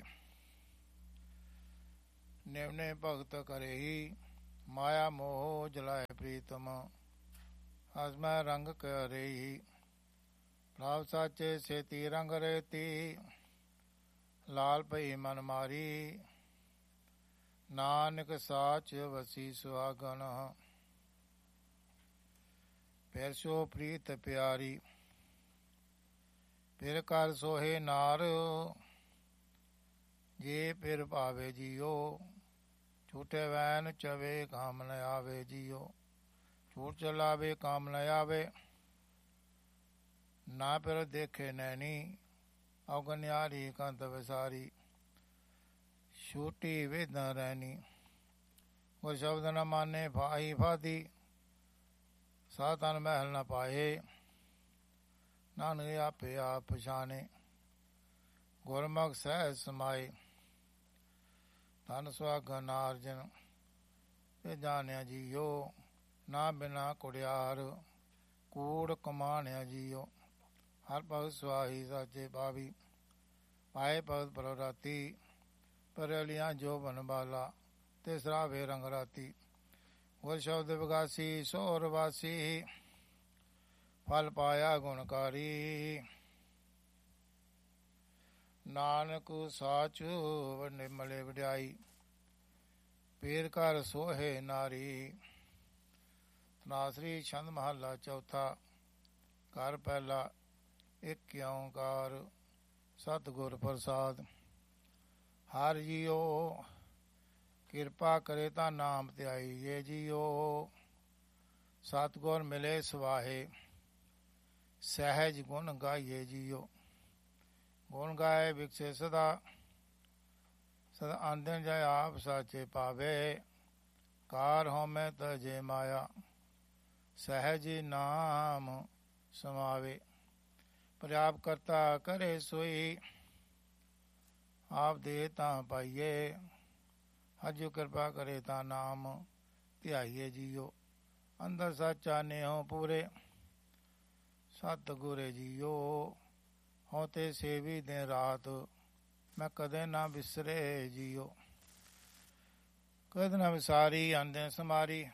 ਨਿਵਨੇ ਭਗਤ ਕਰੇ ਹੀ, ਮਾਇਆ ਮੋਹ ਜਲਾਏ ਪ੍ਰੀਤਮ। ਹਸ ਮੈਂ ਰੰਗ ਕਰੇ ਹੀ, ਪ੍ਰਭ ਸਾਚੇ ਸੇਤੀ ਰੰਗ ਰੇਤੀ। ਲਾਲ ਪਈ ਮਨ ਮਾਰੀ, ਨਾਨਕ ਸਾਚ ਵਸੀ ਸੁਹਾਗਨ। ਫਿਰ ਸੋ ਪ੍ਰੀਤ ਪਿਆਰੀ, ਫਿਰ ਕਰ ਸੋਹੇ ਨਾਰ। ਜੇ ਫਿਰ ਭਾਵੇ ਜੀਓ, ਝੂਠੇ ਵੈਨ ਚਵੇ ਕਾਮ ਨ ਆਵੇ ਜੀਓ। ਝੂਠ ਚਲਾਵੇ ਕਾਮ ਨ ਆਵੇ, ਨਾ ਫਿਰ ਦੇਖੇ ਨੈਣੀ। ਅਵਗਨਿਆਰੀ ਕੰਤ ਵਿਸਾਰੀ, ਛੂਟੀ ਵਿਦ ਰਹਿਣੀ। ਗੁਰ ਸ਼ਬਦ ਨ ਮਾਨੇ ਫਾਹੀ ਫਾਦੀ, ਸਾ ਤਨ ਮਹਿਲ ਨ ਪਾਏ। ਨਾਨਕ ਆਪੇ ਆਪ ਪਛਾਣੇ, ਗੁਰਮੁਖ ਸਹਿਜ ਸਮਾਏ। ਧਨ ਸੁਹਾਗਨ ਆਰਜਨ, ਤੇ ਜਾਣਿਆ ਜੀਓ। ਨਾ ਬਿਨਾ ਕੁੜਿਆਰ, ਕੂੜ ਕਮਾਣਿਆ ਜੀਓ। ਹਰ ਭਗਤ ਸੁਆਹੀ ਸਾਚੇ ਪਾਵੀ, ਪਾਏ ਭਗਤ ਪ੍ਰਭ ਰਾਤੀ। ਪਰਲੀਆਂ ਜੋ ਬਨ ਬਾਲਾ, ਤੇ ਸਰਾਵੇ ਰੰਗ ਰਾਤੀ। ਗੁਰ ਸ਼ਬਦ ਵਿਗਾਸੀ ਸੋਰ ਵਾਸੀ, ਫਲ ਪਾਇਆ ਗੁਣਕਾਰੀ। ਨਾਨਕ ਸਾਚ ਨਿਰਮਲੇ ਵਡਿਆਈ, ਪੀਰ ਕਰ ਸੋਹੇ ਨਾਰੀ। ਤਨਾਸਰੀ ਛੰਦ ਮਹੱਲਾ ਚੌਥਾ। ਘਰ ਪਹਿਲਾ। ਇਕ ਓਂਕਾਰ ਸਤਿਗੁਰ ਪ੍ਰਸਾਦ। ਹਰ ਜੀਓ ਕਿਰਪਾ ਕਰੇ ਤਾਂ ਨਾਮ ਧਿਆਈਏ ਜੀਓ। ਸਤਿਗੁਰ ਮਿਲੇ ਸਵਾਹੇ, ਸਹਿਜ ਗੁਣ ਗਾਈਏ ਜੀਓ। ਗੁਣ ਗਾਏ ਵਿਕਸੇ ਸਦਾ, ਸਦਾ ਆਂਦਨ ਜਾਏ ਆਪ ਸਾਚੇ ਪਾਵੇ। ਕਾਰ ਹਉਮੈ ਤਜੇ ਮਾਇਆ, ਸਹਿਜ ਨਾਮ ਸਮਾਵੇ। ਪ੍ਰਆਪ ਕਰਤਾ ਕਰੇ ਸੋਈ, ਆਪ ਦੇ ਤਾਂ ਪਾਈਏ। ਹਜੂ ਕਿਰਪਾ ਕਰੇ ਤਾਂ ਨਾਮ ਧਿਆਈਏ ਜੀਓ। ਅੰਦਰ ਸਾਚਾ ਨੇਹੋ ਪੂਰੇ, ਸਤਿਗੁਰੇ ਜੀਓ। ਹੋਂ ਤੇ ਸੇਵੀ ਦਿਨ ਰਾਤ, ਮੈਂ ਕਦੇ ਨਾ ਵਿਸਰੇ ਜੀਓ। ਕਦੇ ਨਾ ਵਿਸਾਰੀ ਆਂਦੇ ਸਮਾਰੀ,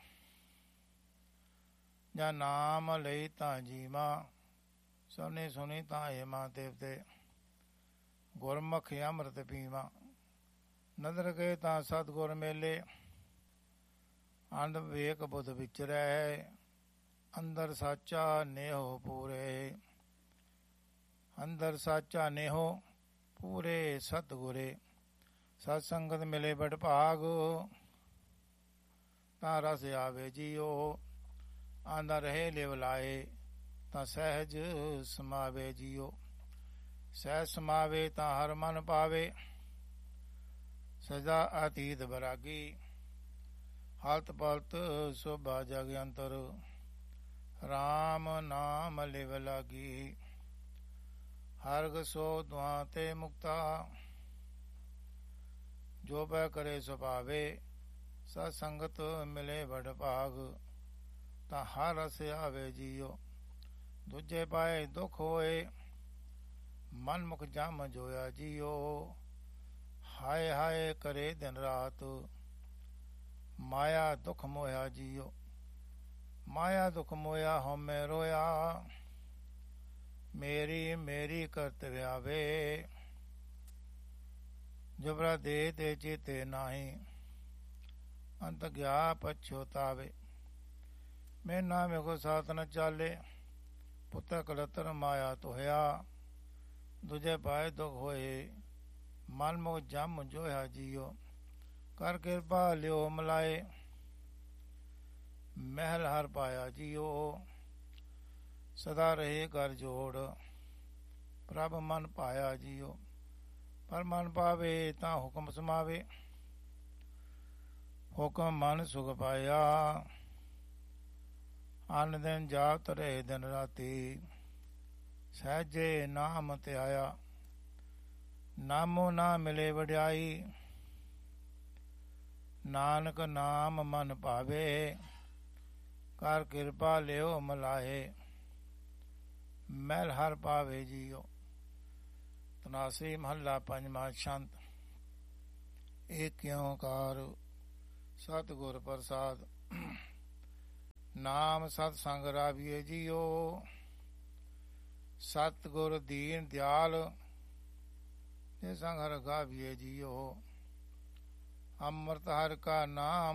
ਜਾਂ ਨਾਮ ਲਈ ਤਾਂ ਜੀਵਾ। ਸਭਨੇ ਸੁਣੀ ਤਾਂ ਹੇਮਾ ਦੇਵਤੇ, ਗੁਰਮੁਖ ਅੰਮ੍ਰਿਤ ਪੀਵਾ। ਨਦਰ ਗਏ ਤਾਂ ਸਤਿਗੁਰ ਮੇਲੇ, ਅੰਧ ਵੇਖ ਬੁੱਧ ਵਿਚਰੈ। ਅੰਦਰ ਸਾਚਾ ਨੇਹੋ ਪੂਰੇ, ਅੰਦਰ ਸਾਚਾ ਨੇਹੋ ਪੂਰੇ ਸਤਿਗੁਰੇ। ਸਤ ਸੰਗਤ ਮਿਲੇ ਬੜ ਭਾਗ, ਤਾਂ ਰਸ ਆਵੇ ਜੀਓ। ਆਂਦਾ ਰਹੇ ਲਿਵ ਲਾਏ, ਤਾਂ ਸਹਿਜ ਸਮਾਵੇ ਜੀਓ। ਸਹਿਜ ਸਮਾਵੇ ਤਾਂ ਹਰ ਮਨ ਪਾਵੇ, ਸਦਾ ਅਤੀਤ ਬਰਾਗੀ। ਹਲਤ ਪਲਤ ਸੋਭਾ ਜਗ ਅੰਤਰ, ਰਾਮ ਨਾਮ ਲਿਵ ਲਾਗੀ। ਹਰਗ ਸੋ ਦੁਆ ਤੇ ਮੁਕਤਾ, ਜੋ ਬੈ ਕਰੇ ਸੁਭਾਵੇ। ਸਤ ਸੰਗਤ ਮਿਲੇ ਬੜ ਭਾਗ, ਤਾਂ ਹਰ ਰਸ ਆਵੇ ਜੀਓ। ਦੂਜੇ ਪਾਏ ਦੁਖ ਹੋਏ, ਮਨ ਮੁਖ ਜਮ ਜੋਇਆ ਜੀਓ। ਹਾਏ ਹਾਏ ਕਰੇ ਦਿਨ ਰਾਤ, ਮਾਇਆ ਦੁਖ ਮੋਇਆ ਜੀਓ। ਮਾਇਆ ਦੁਖ ਮੋਇਆ ਹਉਮੈ ਰੋਇਆ, ਮੇਰੀ ਮੇਰੀ ਕਰਤ ਵਿਆਵੇ। ਜਬਰਾ ਦੇ ਤੇ ਚੇਤੇ ਨਾਹੀ, ਅੰਤ ਗਿਆ ਪਛੋਤਾਵੇ। ਮੈਂ ਨਾਮੇ ਕੋ ਸਾਥ ਨ ਚਾਲੇ, ਪੁੱਤਰ ਕਲਤਰ ਮਾਇਆ ਤੋਹਿਆ। ਦੂਜੇ ਪਾਏ ਦੁਖ ਹੋਏ, ਮਨ ਮੁਖ ਜਮ ਜੋਇਆ ਜੀਓ। ਕਰ ਕਿਰਪਾ ਲਿਓ ਮਲਾਏ, ਮਹਿਲ ਹਰ ਪਾਇਆ ਜੀਓ। ਸਦਾ ਰਹੇ ਕਰ ਜੋੜ, ਪ੍ਰਭ ਮਨ ਪਾਇਆ ਜੀਓ। ਪਰ ਮਨ ਪਾਵੇ ਤਾਂ ਹੁਕਮ ਸਮਾਵੇ, ਹੁਕਮ ਮਨ ਸੁਖ ਪਾਇਆ। ਅਨ ਦਿਨ ਜਾਤ ਰਹੇ ਦਿਨ ਰਾਤੀ, ਸਹਿਜੇ ਨਾਮ ਧਿਆਇਆ। ਨਾਮੋ ਨਾ ਮਿਲੇ ਵਡਿਆਈ, ਨਾਨਕ ਨਾਮ ਮਨ ਭਾਵੇ, ਕਰ ਕਿਰਪਾ ਲਿਓ ਮਲਾਹੇ, ਮੈਲ ਹਰ ਪਾਵੇ ਜੀਓ। ਤਨਾਸਰੀ ਮਹੱਲਾ ਪੰਜਵਾਂ। ਛੰਤ। ਏਕ ਓੰਕਾਰ ਸਤਿਗੁਰ ਪ੍ਰਸਾਦ। ਨਾਮ ਸਤ ਸੰਗ ਰਾਵੀਏ ਜੀਓ, ਸਤਿਗੁਰ ਦੀਨ ਦਿਆਲ ਜੇ ਸੰਗ ਹਰ ਗਾਵੀਏ ਜੀਓ। ਅੰਮ੍ਰਿਤ ਹਰਿ ਕਾ ਨਾਮ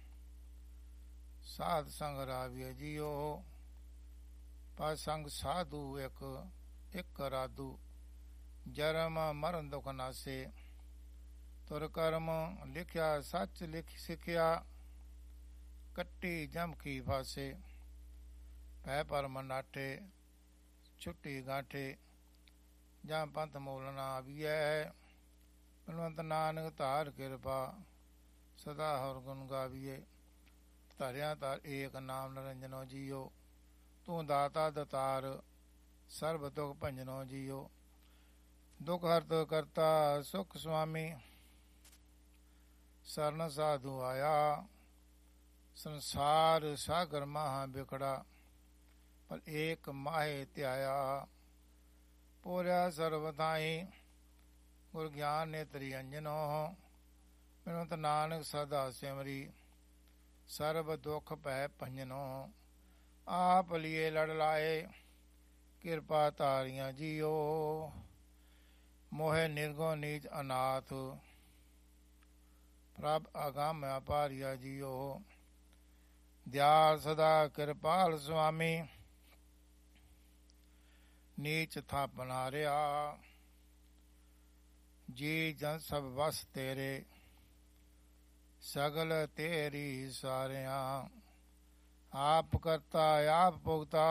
ਸਾਧ ਸੰਗ ਰਾਵੀਏ ਜੀਓ। ਪਾ ਸੰਗ ਸਾਧੂ ਇੱਕ ਰਾਧੂ, ਜਰਮ ਮਰਨ ਦੁਖ ਨਾਸੇ। ਤੁਰ ਕਰਮ ਲਿਖਿਆ ਸੱਚ ਲਿਖ ਸਿੱਖਿਆ, ਕੱਟੀ ਜਮ ਕੀ ਫਾਸੇ। ਪੈ ਪਰਮ ਨਾਠੇ ਛੁੱਟੀ ਗਾਠੇ, ਜਾਂ ਪੰਥ ਮੂਲ ਨਾ ਆਵੀਐ। ਬਲਵੰਤ ਨਾਨਕ ਧਾਰ ਕਿਰਪਾ, ਸਦਾ ਹਰ ਗੁਣ ਗਾਵੀਏ। ਧਰਿਆ ਧਰ ਏਕ ਨਾਮ ਨਿਰੰਜਨੋ ਜੀਓ, ਤੂੰ ਦਾਤਾ ਦਤਾਰ ਸਰਬ ਦੁਖ ਭੰਜਨੋ ਜੀਓ। ਦੁਖ ਹਰਤ ਕਰਤਾ ਸੁਖ ਸੁਆਮੀ, ਸਰਨ ਸਾਧੂ ਆਇਆ। ਸੰਸਾਰ ਸਾਗਰ ਮਹਾ ਬਿਖੜਾ, ਪਰ ਏਕ ਮਾਹੇ ਧਿਆਇਆ। ਪੂਰਿਆ ਸਰਬ ਥਾਈ, ਗੁਰ ਗਿਆਨ ਨੇਤਰੀ ਅੰਜਨੋ। ਬਿਨਵੰਤ ਨਾਨਕ ਸਦਾ ਸਿਮਰੀ, ਸਰਬ ਦੁਖ ਭੈ ਭੰਜਨੋ। ਆਪ ਲਿਏ ਲੜ ਲਾਏ, ਕਿਰਪਾ ਤਾਰੀਆਂ ਜੀਓ। ਮੋਹਿ ਨਿਰਗੁਣ ਨੀਚ ਅਨਾਥ, ਪ੍ਰਭ ਅਗੰਮ ਅਪਾਰਿਆ ਜੀਓ। ਦਿਆਲ ਸਦਾ ਕਿਰਪਾਲ ਸੁਆਮੀ, ਨੀਚ ਥਾਪਨ ਹਾਰਿਆ। ਜੀ ਜਨ ਸਭ ਵਸ ਤੇਰੇ, ਸਗਲ ਤੇਰੀ ਸਾਰਿਆਂ। ਆਪ ਕਰਤਾ ਆਪ ਭੁਗਤਾ,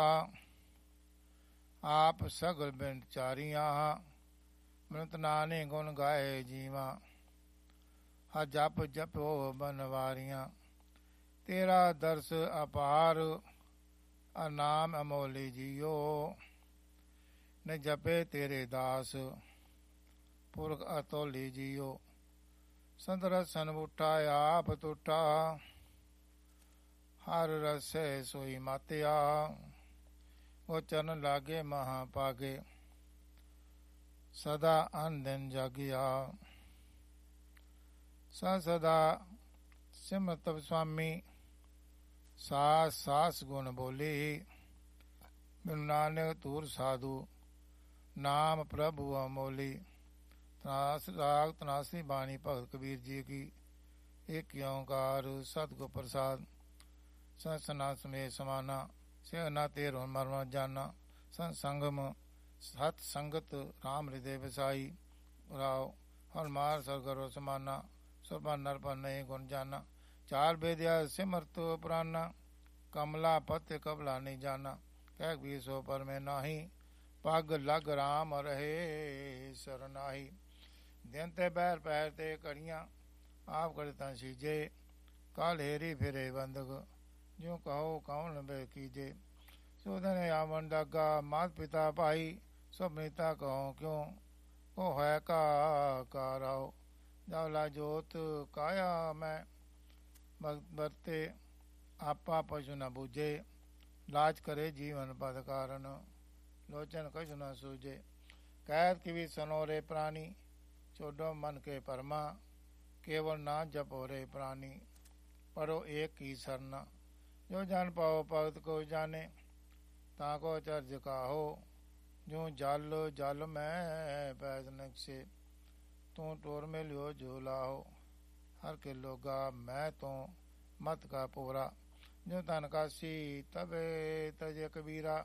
ਆਪ ਸਗਲ ਬਿਨ ਚਾਰੀਆਂ। ਬਿਨਤ ਨਾਨਕ ਗੁਣ ਗਾਏ ਜੀਵਾ, ਹਾ ਜਪ ਜਪੋ ਬਨਵਾਰੀਆਂ। ਤੇਰਾ ਦਰਸ ਅਪਾਰ, ਅਨਾਮ ਅਮੋਲੀ ਜੀਓ। ਨ ਜਪੇ ਤੇਰੇ ਦਾਸ, ਪੁਰਖ ਅਤੋਲੀ ਜੀਓ। ਸੰਤ ਰਸਨ ਬੂਟਾ ਆਪ ਟੁੱਟਾ, ਹਰ ਰਸੇ ਸੋਈ ਮਾਤਿਆ। ਉਹ ਚਰਨ ਲਾਗੇ ਮਹਾ ਪਾਗੇ, ਸਦਾ ਅਨ ਦਿਨ ਜਾਗਿਆ। ਸਦਾ ਸਿਮਰਤ ਸੁਆਮੀ, ਸਾਸ ਸਾਸ ਗੁਣ ਬੋਲੀ। ਬਿਨ ਨਾਨਕ ਧੂਰ ਸਾਧੂ, ਨਾਮ ਪ੍ਰਭੂ ਅਮੋਲੀ। ਰਾਗ ਤਨਾਸਰੀ ਬਾਣੀ ਭਗਤ ਕਬੀਰ ਜੀ ਕੀ। ਏਕ ਓੰਕਾਰ ਸਤਿਗੁਰ ਪ੍ਰਸਾਦ। ਸਤਿ ਸਮੇਤ ਸਮਾਨਾ, ਸਿਹ ਨਾ ਤੇਰੋ ਮਰਮ ਜਾਨਾ। ਸੰਤ ਸੰਗਮ ਸਤ ਸੰਗਤ, ਰਾਮ ਹਿਰਦੇ ਵਸਾਈ। ਰਾਉ ਹਰ ਮਾਰ ਸਰਗਰੋ ਸਮਾਨਾ, ਸੁਭਾ ਨਰਪਾ ਨਹੀਂ ਗੁਣ ਜਾਨਾ। ਚਾਰ ਬੇਦਿਆ ਸਿਮਰਤ ਪ੍ਰਾਨਾ, ਕਮਲਾ ਪਤ ਕਬਲਾ ਨਹੀਂ ਜਾਨਾ। ਕਹਿ ਵੀ ਸੋ ਪਰ ਮੈਂ ਨਾਹੀ, ਪੱਗ ਲਗ ਰਾਮ ਰਹੇ ਸਰਨਾਹੀ। ਦਿਨ ਤੇ ਬਹਿਰ ਪੈਰ ਤੇ ਘੜੀਆਂ, ਆਪ ਕਰੇ ਤਾਂ ਸੀਜੇ। ਕਾਲ ਹੇਰੀ ਫਿਰੇ ਬੰਦਕ, ਜਿਉ ਕਹੋ ਕੌਣ ਬੇ ਕੀਜੇ। ਸੋਧਨ ਆਵਨ ਦਾਗਾ, ਮਾਤ ਪਿਤਾ ਭਾਈ। ਸਭ ਨੀਤਾ ਕਹੋ ਕਿਉਂ, ਉਹ ਹੈ ਕਾ ਰਾਓ। ਜਾਵਲਾ ਜੋਤ ਕਾਇਆ ਮੈਂ, ਵਰਤੇ ਆਪਾ ਪਸ਼ੂ ਨ ਬੂਝੇ। ਲਾਜ ਕਰੇ ਜੀਵਨ ਪਦ ਕਾਰਨ, ਲੋਚਨ ਕਛੁ ਨ ਸੂਝੇ। ਕਹਿਤ ਕਿਵੀ ਸਨੋਰੇ ਪ੍ਰਾਨੀ, ਛੋਡੋ ਮਨ ਕੇ ਪਰਮਾ। ਕੇਵਲ ਨਾ ਜਪੋ ਰੇ ਪ੍ਰਾਨੀ, ਪੜੋ ਏਕ ਹੀ ਸਰਨਾ। ਜੋ ਜਨ ਪਾਓ ਭਗਤ ਕੋ ਜਾਣੇ, ਤਾਂ ਕੋ ਚਰਜ ਕਾਹੋ। ਜੋ ਜਲ ਜਲ ਮੈਂ ਪੈਦ ਨਕਸ਼ੇ, ਤੂੰ ਟੋਰ ਮੇ ਲਿਓ ਜੋ ਲਾਹੋ। ਹਰ ਕੇ ਲੋਗਾ ਮੈਂ ਤੋਂ ਮਤ ਕਾ ਪੂਰਾ। ਜੋ ਤਨ ਕਾਸੀ ਤਬੇ ਤਜੇ ਕਬੀਰਾ,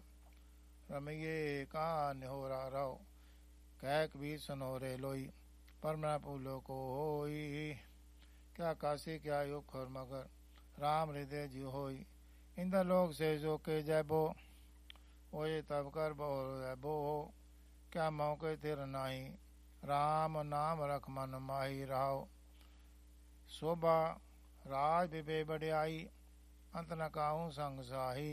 ਰਮਈਏ ਕਾ ਨਿਹੋਰਾ ਰਾਓ। ਕਹਿ ਕਬੀਰ ਸਨੋਰੇ ਲੋਈ, ਪਰ ਮੈਂ ਭੂਲੋ ਕੋ ਹੋਈ। ਕਿਆ ਕਾਸੀ ਕਿਆ ਯੁਖ और मगर, राम हृदय जी होई। इंद्र लोक से जो के जैबो, ओए तब कर बोबो। क्या मौके तिर नाही, राम नाम रख मन माही राहो। शोभा राज बिबे बड़ियाई, अंत न काहू संग साही।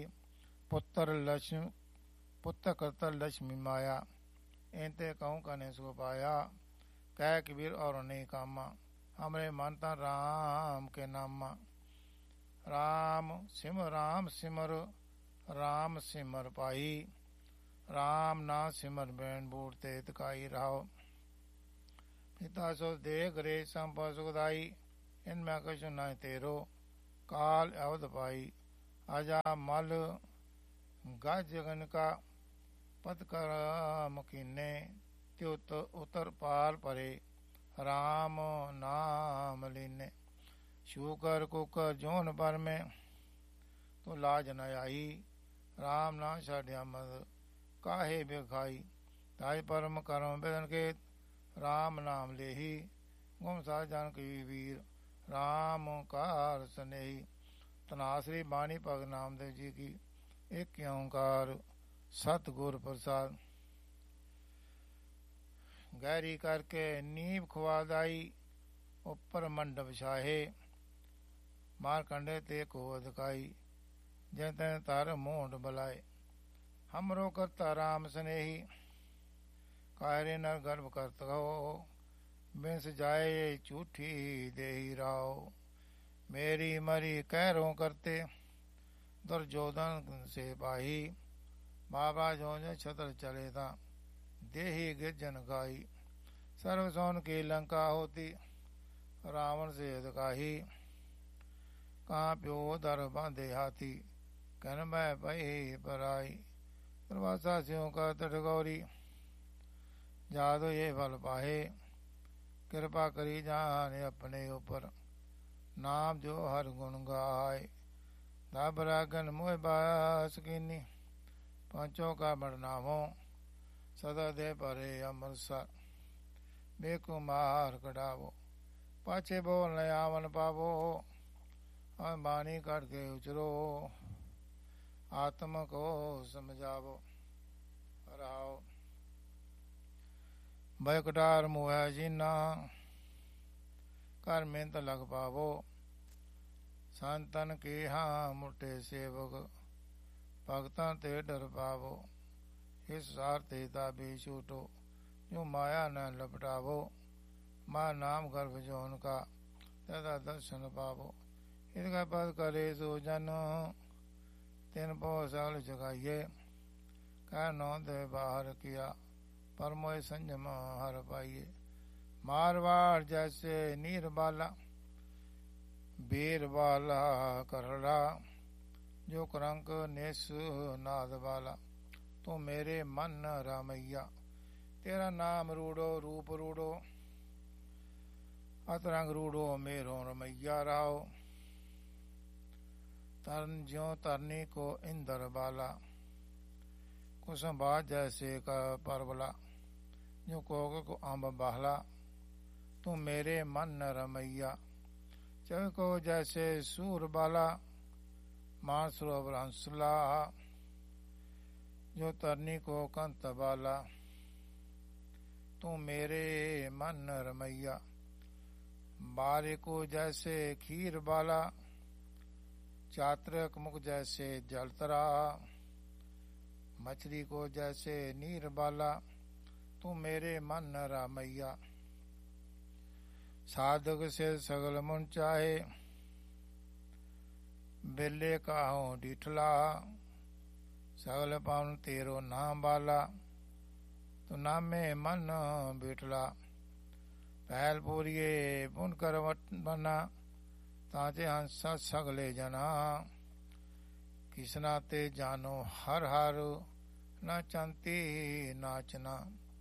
पुत्र करतर लक्ष्मी माया, एंते कहूँ कने सो पाया। कह कबीर और नहीं कामा, हमरे मन ता राम के नामा। राम सिमर राम सिमर पाई, राम ना सिमर बैन बूढ़ ते तकाई रहो। पिता सो देख रे संपत सुखदाई, इनमें कछु नहीं तेरो, काल अवध पाई। आजा मल गज जगन का, पत कर मकीने, त्युत उतर पाल परे, राम नाम लीने। शूकर कुकर जोन पर में, तो लाज न आई, राम ना छाड़िया मद, काहे बेखाई। ताई परम करम बेदन के, राम नाम लेही, गुम सा जन की वीर, राम कार स्नेही। तनाश्री बाणी भगत नामदेव जी की। एक ओंकार सतगुर प्रसाद। गहरी करके नींव खुआदाई, ऊपर मंडप छाहे, मारकंडे ते को अधकाई, जै तैन तर मोंड बलाए। हमरो करता राम स्नेही, कायरे नर गर्भ करत हो, बिंस जाए झूठी देही राव। मेरी मरी कहरों करते, दुर्योधन से पाही, बाबा जो छतर चले था, देही गिरजन गाई। सर्व सोन की लंका होती, रावण से अधकाही, कहाँ प्यो दर बांधे हाथी, कहन मैं पही पराई। प्रवासा सिंह का तटगौरी, जादो ये फल पाहे, कृपा करी जाने अपने ऊपर, नाम जो हर गुण गाय। दाबरागन मोह बास कीनी, पांचों का बड़नामो, सदा दे परे अमृतसर, बेकुमार कटावो। पाछे बोल न आवन पावो, बानी कट के उचरो, आत्म को समझावो। राव बैकटार मुह जीना, कर मेहनत लग पावो, संतन के हाँ मुटे सेवक, भगतन ते डर पावो। इस सारते ताबे छूटो, जो माया न लपटावो, माँ नाम गर्भ जोन का, तथा दर्शन पावो। इसका पद करे सो जन, तिन पो सकल जगाइए, कह नौ दे बाहर किया, परमोय संयम हर पाइये। मारवाड़ जैसे नीर बाला, बीर बाला करड़ा, जो करंक नेस नाद वाला, तू मेरे मन रामैया। तेरा नाम रूड़ो रूप रूड़ो, अतरंग रूड़ो मेरो रमैया राव। तरन ज्यों तरनी को इंदर बाला, कुसुमबाज जैसे का परवला, जो कोग को अम्ब बहला, तू मेरे मन रमैया। चव को जैसे सूर बाला, मान सरोवर हंसला, जो तरनी को कंत बाला, तू मेरे मन रमैया। बारे को जैसे खीर बाला, चात्रक मुख जैसे जलतरा, मछली को जैसे नीर बाला, तू मेरे मन रामैया। साधक से सगल मुन चाहे, बेले काहो डिठला, सगल पावन तेरो नाम बाला, तू नामे मन बिठला। पहल पूरिये पुन कर बना, ताजे हंस सगले जना, किसना ते जानो हर हर, न चंती नाचना।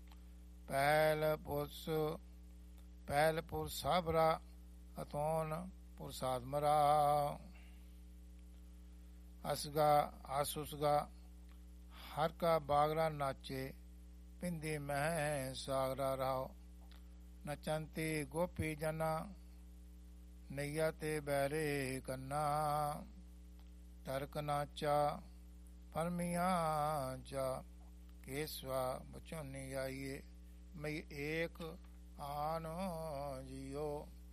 पहलपुर साबरा, अतोन पुरसाद मरा, असगा आसुसगा, हर का बागरा नाचे, पिंदी मह सागरा राव। नचंती गोपी जना, नैया ते बैरे कन्ना, तर्क नाचा परमिया जा, केसवा बचोनी आइए, मैं एक आन जियो।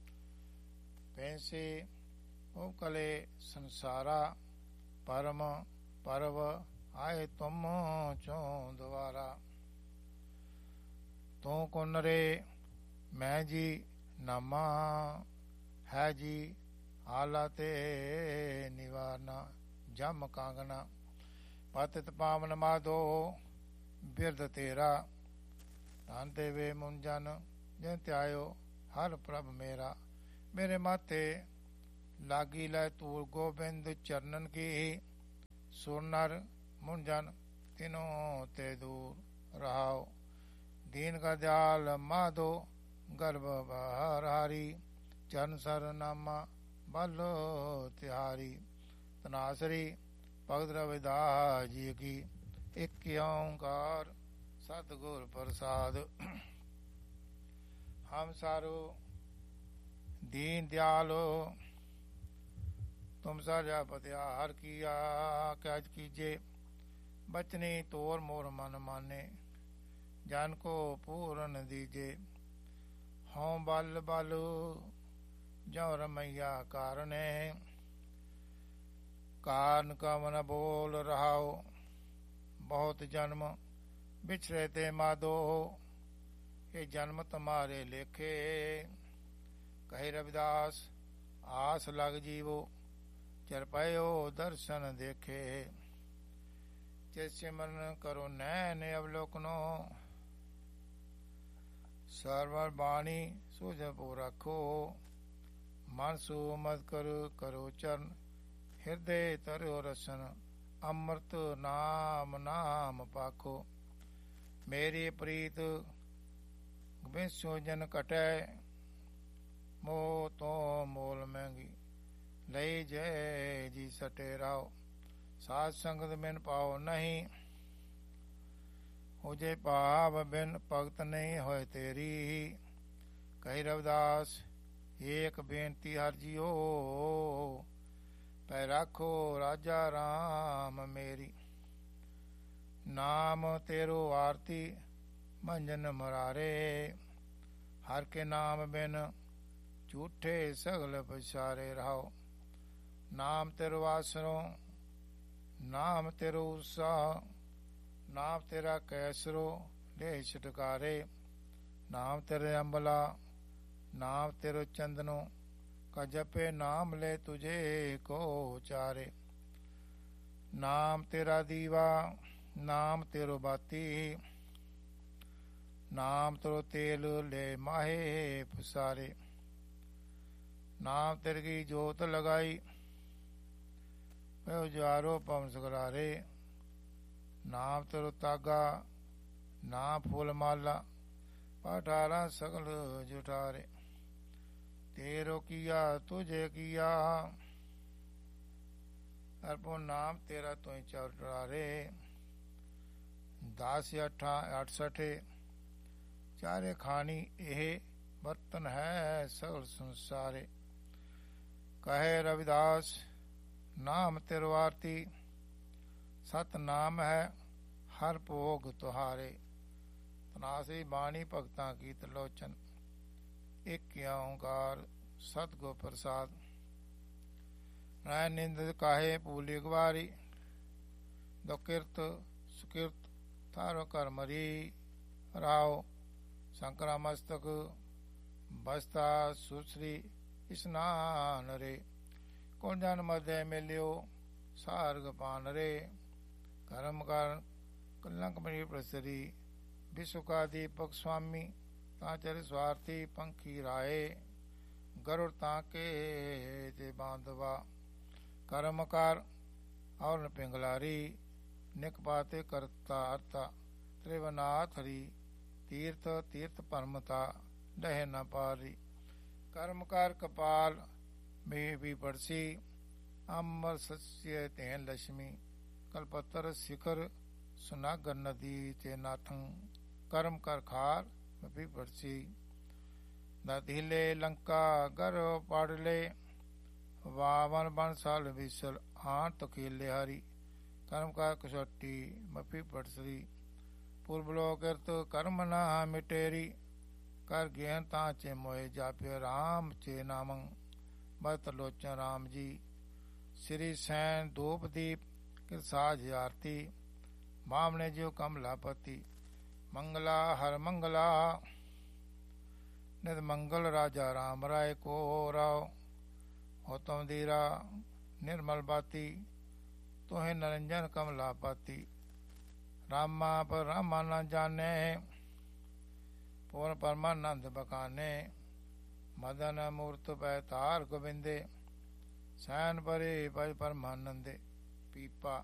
पैसे उकले संसारा, परम परव आए तुम चो द्वारा। तू कुन रे ਮੈਂ ਜੀ ਨਾਮਾ ਹੈ ਜੀ ਹਾਲਾ ਤੇ ਨਿਵਾਰਨਾ ਜਮ ਕਾਂਗਨਾ ਪਤਿਤ ਪਾਵਨ ਮਾਧੋ ਬਿਰਧ ਤੇਰਾ ਧਨ ਦੇਵੇ ਮੁਨ ਜਨ ਜਿਨ ਧਿਆਇਓ ਹਰ ਪ੍ਰਭ ਮੇਰਾ ਮੇਰੇ ਮਾਥੇ ਲਾਗੀ ਲੈ ਤੂਰ ਗੋਬਿੰਦ ਚਰਨਨ ਕੀ ਸੁਰ ਨਰ ਮੁਨ ਜਨ ਤਿਨੋ ਤੇ ਦੂਰ ਰਹਾਓ ਦੀਨ ਕਾ ਦਿਆਲ ਮਾਧੋ ਗਰਭ ਬਾਹਰ ਹਾਰੀ ਚਰਨ ਸਰ ਨਾਮਾ ਬਲ ਤਿਹਾਰੀ ਤਨਾਸਰੀ ਭਗਤ ਰਵਿਦਾਸ ਜੀ ਕੀ ਇੱਕ ਓੰਕਾਰ ਸਤਿਗੁਰ ਪ੍ਰਸਾਦ ਹਮ ਸਾਰੋ ਦੀਨ ਦਿਆਲੋ ਤੁਮ ਸਾਰਿਆ ਪਤਿਆਰ ਕੀਆ ਕਾਜ ਕੀਜੇ ਬਚਨੀ ਤੋਰ ਮੋਰ ਮਨ ਮਾਨੇ ਜਨ ਕੋ ਪੂਰਨ ਦੀਜੇ ਹਉ ਬਲ ਬਲ ਜੋ ਰਮਈਆ ਕਾਰਨੇ ਕਾਰਨ ਕਵਨ ਬੋਲ ਰਹਾਓ ਬਹੁਤ ਜਨਮ ਬਿਛਰੇ ਤੇ ਮਾਧੋ ਇਹ ਜਨਮ ਤੁਮਾਰੇ ਲੇਖੇ ਕਹੇ ਰਵਿਦਾਸ ਆਸ ਲਗ ਜੀਵੋ ਚਰ ਪਇਓ ਦਰਸ਼ਨ ਦੇਖੇ ਜੇ ਸਿਮਰਨ ਕਰੋ ਨੈਣ ਅਵਲੋਕਨੋ ਸਰਵਰ ਬਾਣੀ ਸੁਝਪੋ ਰੱਖੋ ਮਨ ਸੂ ਮਤ ਕਰੋ ਚਰਨ ਹਿਰਦੇ ਧਰਿਓ ਰਸਨ ਅੰਮ੍ਰਿਤ ਨਾਮ ਨਾਮ ਪਾਖੋ ਮੇਰੀ ਪ੍ਰੀਤ ਵਿਸੋ ਜਨ ਕਟੈ ਮੋਹ ਤੋਂ ਮੋਲ ਮਹਿੰਗੀ ਲਈ ਜੈ ਜੀ ਸਟੇ ਰਾਓ ਸਾਧ ਸੰਗਤ ਬਿਨ ਪਾਓ ਨਹੀਂ ਹੋ ਜੇ ਭਾਵ ਬਿਨ ਭਗਤ ਨਹੀਂ ਹੋਏ ਤੇਰੀ ਕਹੀ ਰਵਿਦਾਸ ਏਕ ਬੇਨਤੀ ਹਰ ਜੀਓ ਪੈ ਰਾਖੋ ਰਾਜਾ ਰਾਮ ਮੇਰੀ ਨਾਮ ਤੇਰੋ ਆਰਤੀ ਮੰਜਨ ਮਰਾਰੇ ਹਰ ਕੇ ਨਾਮ ਬਿਨ ਝੂਠੇ ਸਗਲ ਪਛਾਰੇ ਰਹਾਓ ਨਾਮ ਤੇਰੋ ਆਸਰੋ ਨਾਮ ਤੇਰੋ ਉਸਾ ਨਾਮ ਤੇਰਾ ਕੈਸਰੋ ਲੈ ਛਟਕਾਰੇ ਨਾਮ ਤੇਰੇ ਅੰਬਲਾ ਨਾਮ ਤੇਰੋ ਚੰਦਨੋ ਕਾ ਜਪੇ ਨਾਮ ਲੈ ਤੁਝੇ ਕੋ ਉਚਾਰੇ ਨਾਮ ਤੇਰਾ ਦੀਵਾ ਨਾਮ ਤੇਰੋ ਬਾਤੀ ਨਾਮ ਤੇਰੋ ਤੇਲ ਲੈ ਮਾਹੇ ਪਸਾਰੇ ਨਾਮ ਤੇਰੇ ਕੀ ਜੋਤ ਲਗਾਈ ਉਜਾਰੋ ਪਵਨ ਸਗਲਾਰੇ ਨਾਮ ਤੇਰੋ ਤਾਗਾ ਨਾਮ ਫੁੱਲ ਮਾਲਾ ਪਠਾਰਾ ਸਗਲ ਜੁਟਾਰੇ ਤੇਰੋ ਕੀਆ ਤੁਝੇ ਕੀਆ ਅਰਪੋ ਨਾਮ ਤੇਰਾ ਤੋਈ ਚਰਾਰੇ 10 68 ਚਾਰੇ ਖਾਣੀ ਇਹ ਬਰਤਨ ਹੈ ਸਗਲ ਸੰਸਾਰੇ ਕਹੇ ਰਵਿਦਾਸ ਨਾਮ ਤੇਰੋ ਆਰਤੀ ਸਤ ਨਾਮ ਹੈ ਹਰ ਭੋਗ ਤੁਹਾਰੇ ਤਨਾਸੀ ਬਾਣੀ ਭਗਤਾਂ ਕੀ ਤਲੋਚਨ ਇੱਕ ਓੰਕਾਰ ਸਤਿਗੁਰ ਪ੍ਰਸਾਦ ਰਾਇ ਨਿੰਦ ਕਾਹੇ ਭੂਲੀ ਗਵਾਰੀ ਦੁਕਿਰਤ ਸੁਕਿਰਤ ਥਾਰੋ ਕਰ ਮਰੀ ਰਾਓ ਸ਼ੰਕਰਾ ਮਸਤਕ ਬਸਤਾ ਸੁਸਰੀ ਇਸਨਾਨ ਰੇ ਕੌਣ ਜਨ ਮਧੇ ਮਿਲਿਓ ਸਾਰਗ ਪਾਨ ਰੇ ਕਰਮ ਕਰ ਕਲੰਕ ਮਰੀ ਪ੍ਰਸਰੀ ਵਿਸ਼ੁਕਾ ਦੀਪਕ ਸੁਆਮੀ ਤਾਂ ਚਰ ਸਵਾਰਥੀ ਪੰਖੀ ਰਾਏ ਗਰੁੜ ਤਾਂ ਕੇ ਤੇ ਬਾਂਧਵਾ ਕਰਮ ਕਰ ਔਰ ਪਿੰਗਲਾਰੀ ਨਿਕ ਪਾਤੇ ਕਰਤਾ ਅਰਤਾ ਤ੍ਰਿਵਨਾਥ ਹਰੀ ਤੀਰਥ ਤੀਰਥ ਪਰਮਤਾ ਡਹਿ ਨ ਪਾਰੀ ਕਰਮ ਕਰ ਕਪਾਲ ਮੇ ਵੀ ਪੜਸੀ ਅਮਰ ਸਤਿ ਤੈਨ ਲక్ష్ਮੀ ਕਲਪਤਰ ਸਿਖਰ ਸੁਨਾਗਰ ਨਦੀ ਤੇ ਨਾਥੰ ਕਰਮ ਕਰ ਖਾਰ ਵੀ ਪੜਸੀ ਨਦੀਲੇ ਲੰਕਾ ਗਰ ਪੜ ਲੈ ਵਾਵਨ ਬਨ ਸਾਲ ਵਿਸਲ ਆਣ ਤਕੀਲੇ ਹਾਰੀ ਕਰਮ ਕਰ ਕਸੋਟੀ ਮਪੀ ਪੜਸਰੀ ਪੁਰਬ ਲੋਕ ਕਰਤ ਕਰਮ ਨਾ ਮਿਟੇਰੀ ਕਰ ਗਿਆਨ ਤਾਂ ਚੇ ਮੋਏ ਜਾਪਿ ਰਾਮ ਚੇ ਨਾਮੰ ਬਤ ਲੋਚਨ ਰਾਮ ਜੀ ਸ੍ਰੀ ਸੈਨ ਧੂਪ ਦੀਪ ਕਿਰਸਾਜ ਆਰਤੀ ਮਾਮਨੇ ਜਿਉ ਕਮਲਾਪਤੀ ਮੰਗਲਾ ਹਰ ਮੰਗਲਾ ਨਿਤ ਮੰਗਲ ਰਾਜਾ ਰਾਮ ਰਾਏ ਕੋ ਰਾਓ। ਹੁਤਮ ਦੀਰਾ ਨਿਰਮਲ ਬਾਤੀ ਤੋਹਿ ਨਰਿੰਜਨ ਕਮਲਾ ਪਾਤੀ। ਰਾਮਾ ਪਰ ਰਾਮਾ ਨ ਜਾਣੇ ਪੂਰਨ ਪਰਮਾਨੰਦ ਬਕਾਨੇ। ਮਦਨ ਮੂਰਤ ਪੈ ਧਾਰ ਗੋਬਿੰਦੇ ਸੈਨ ਪਰੇ ਭਜ ਪਰਮਾਨੰਦੇ। ਪੀਪਾ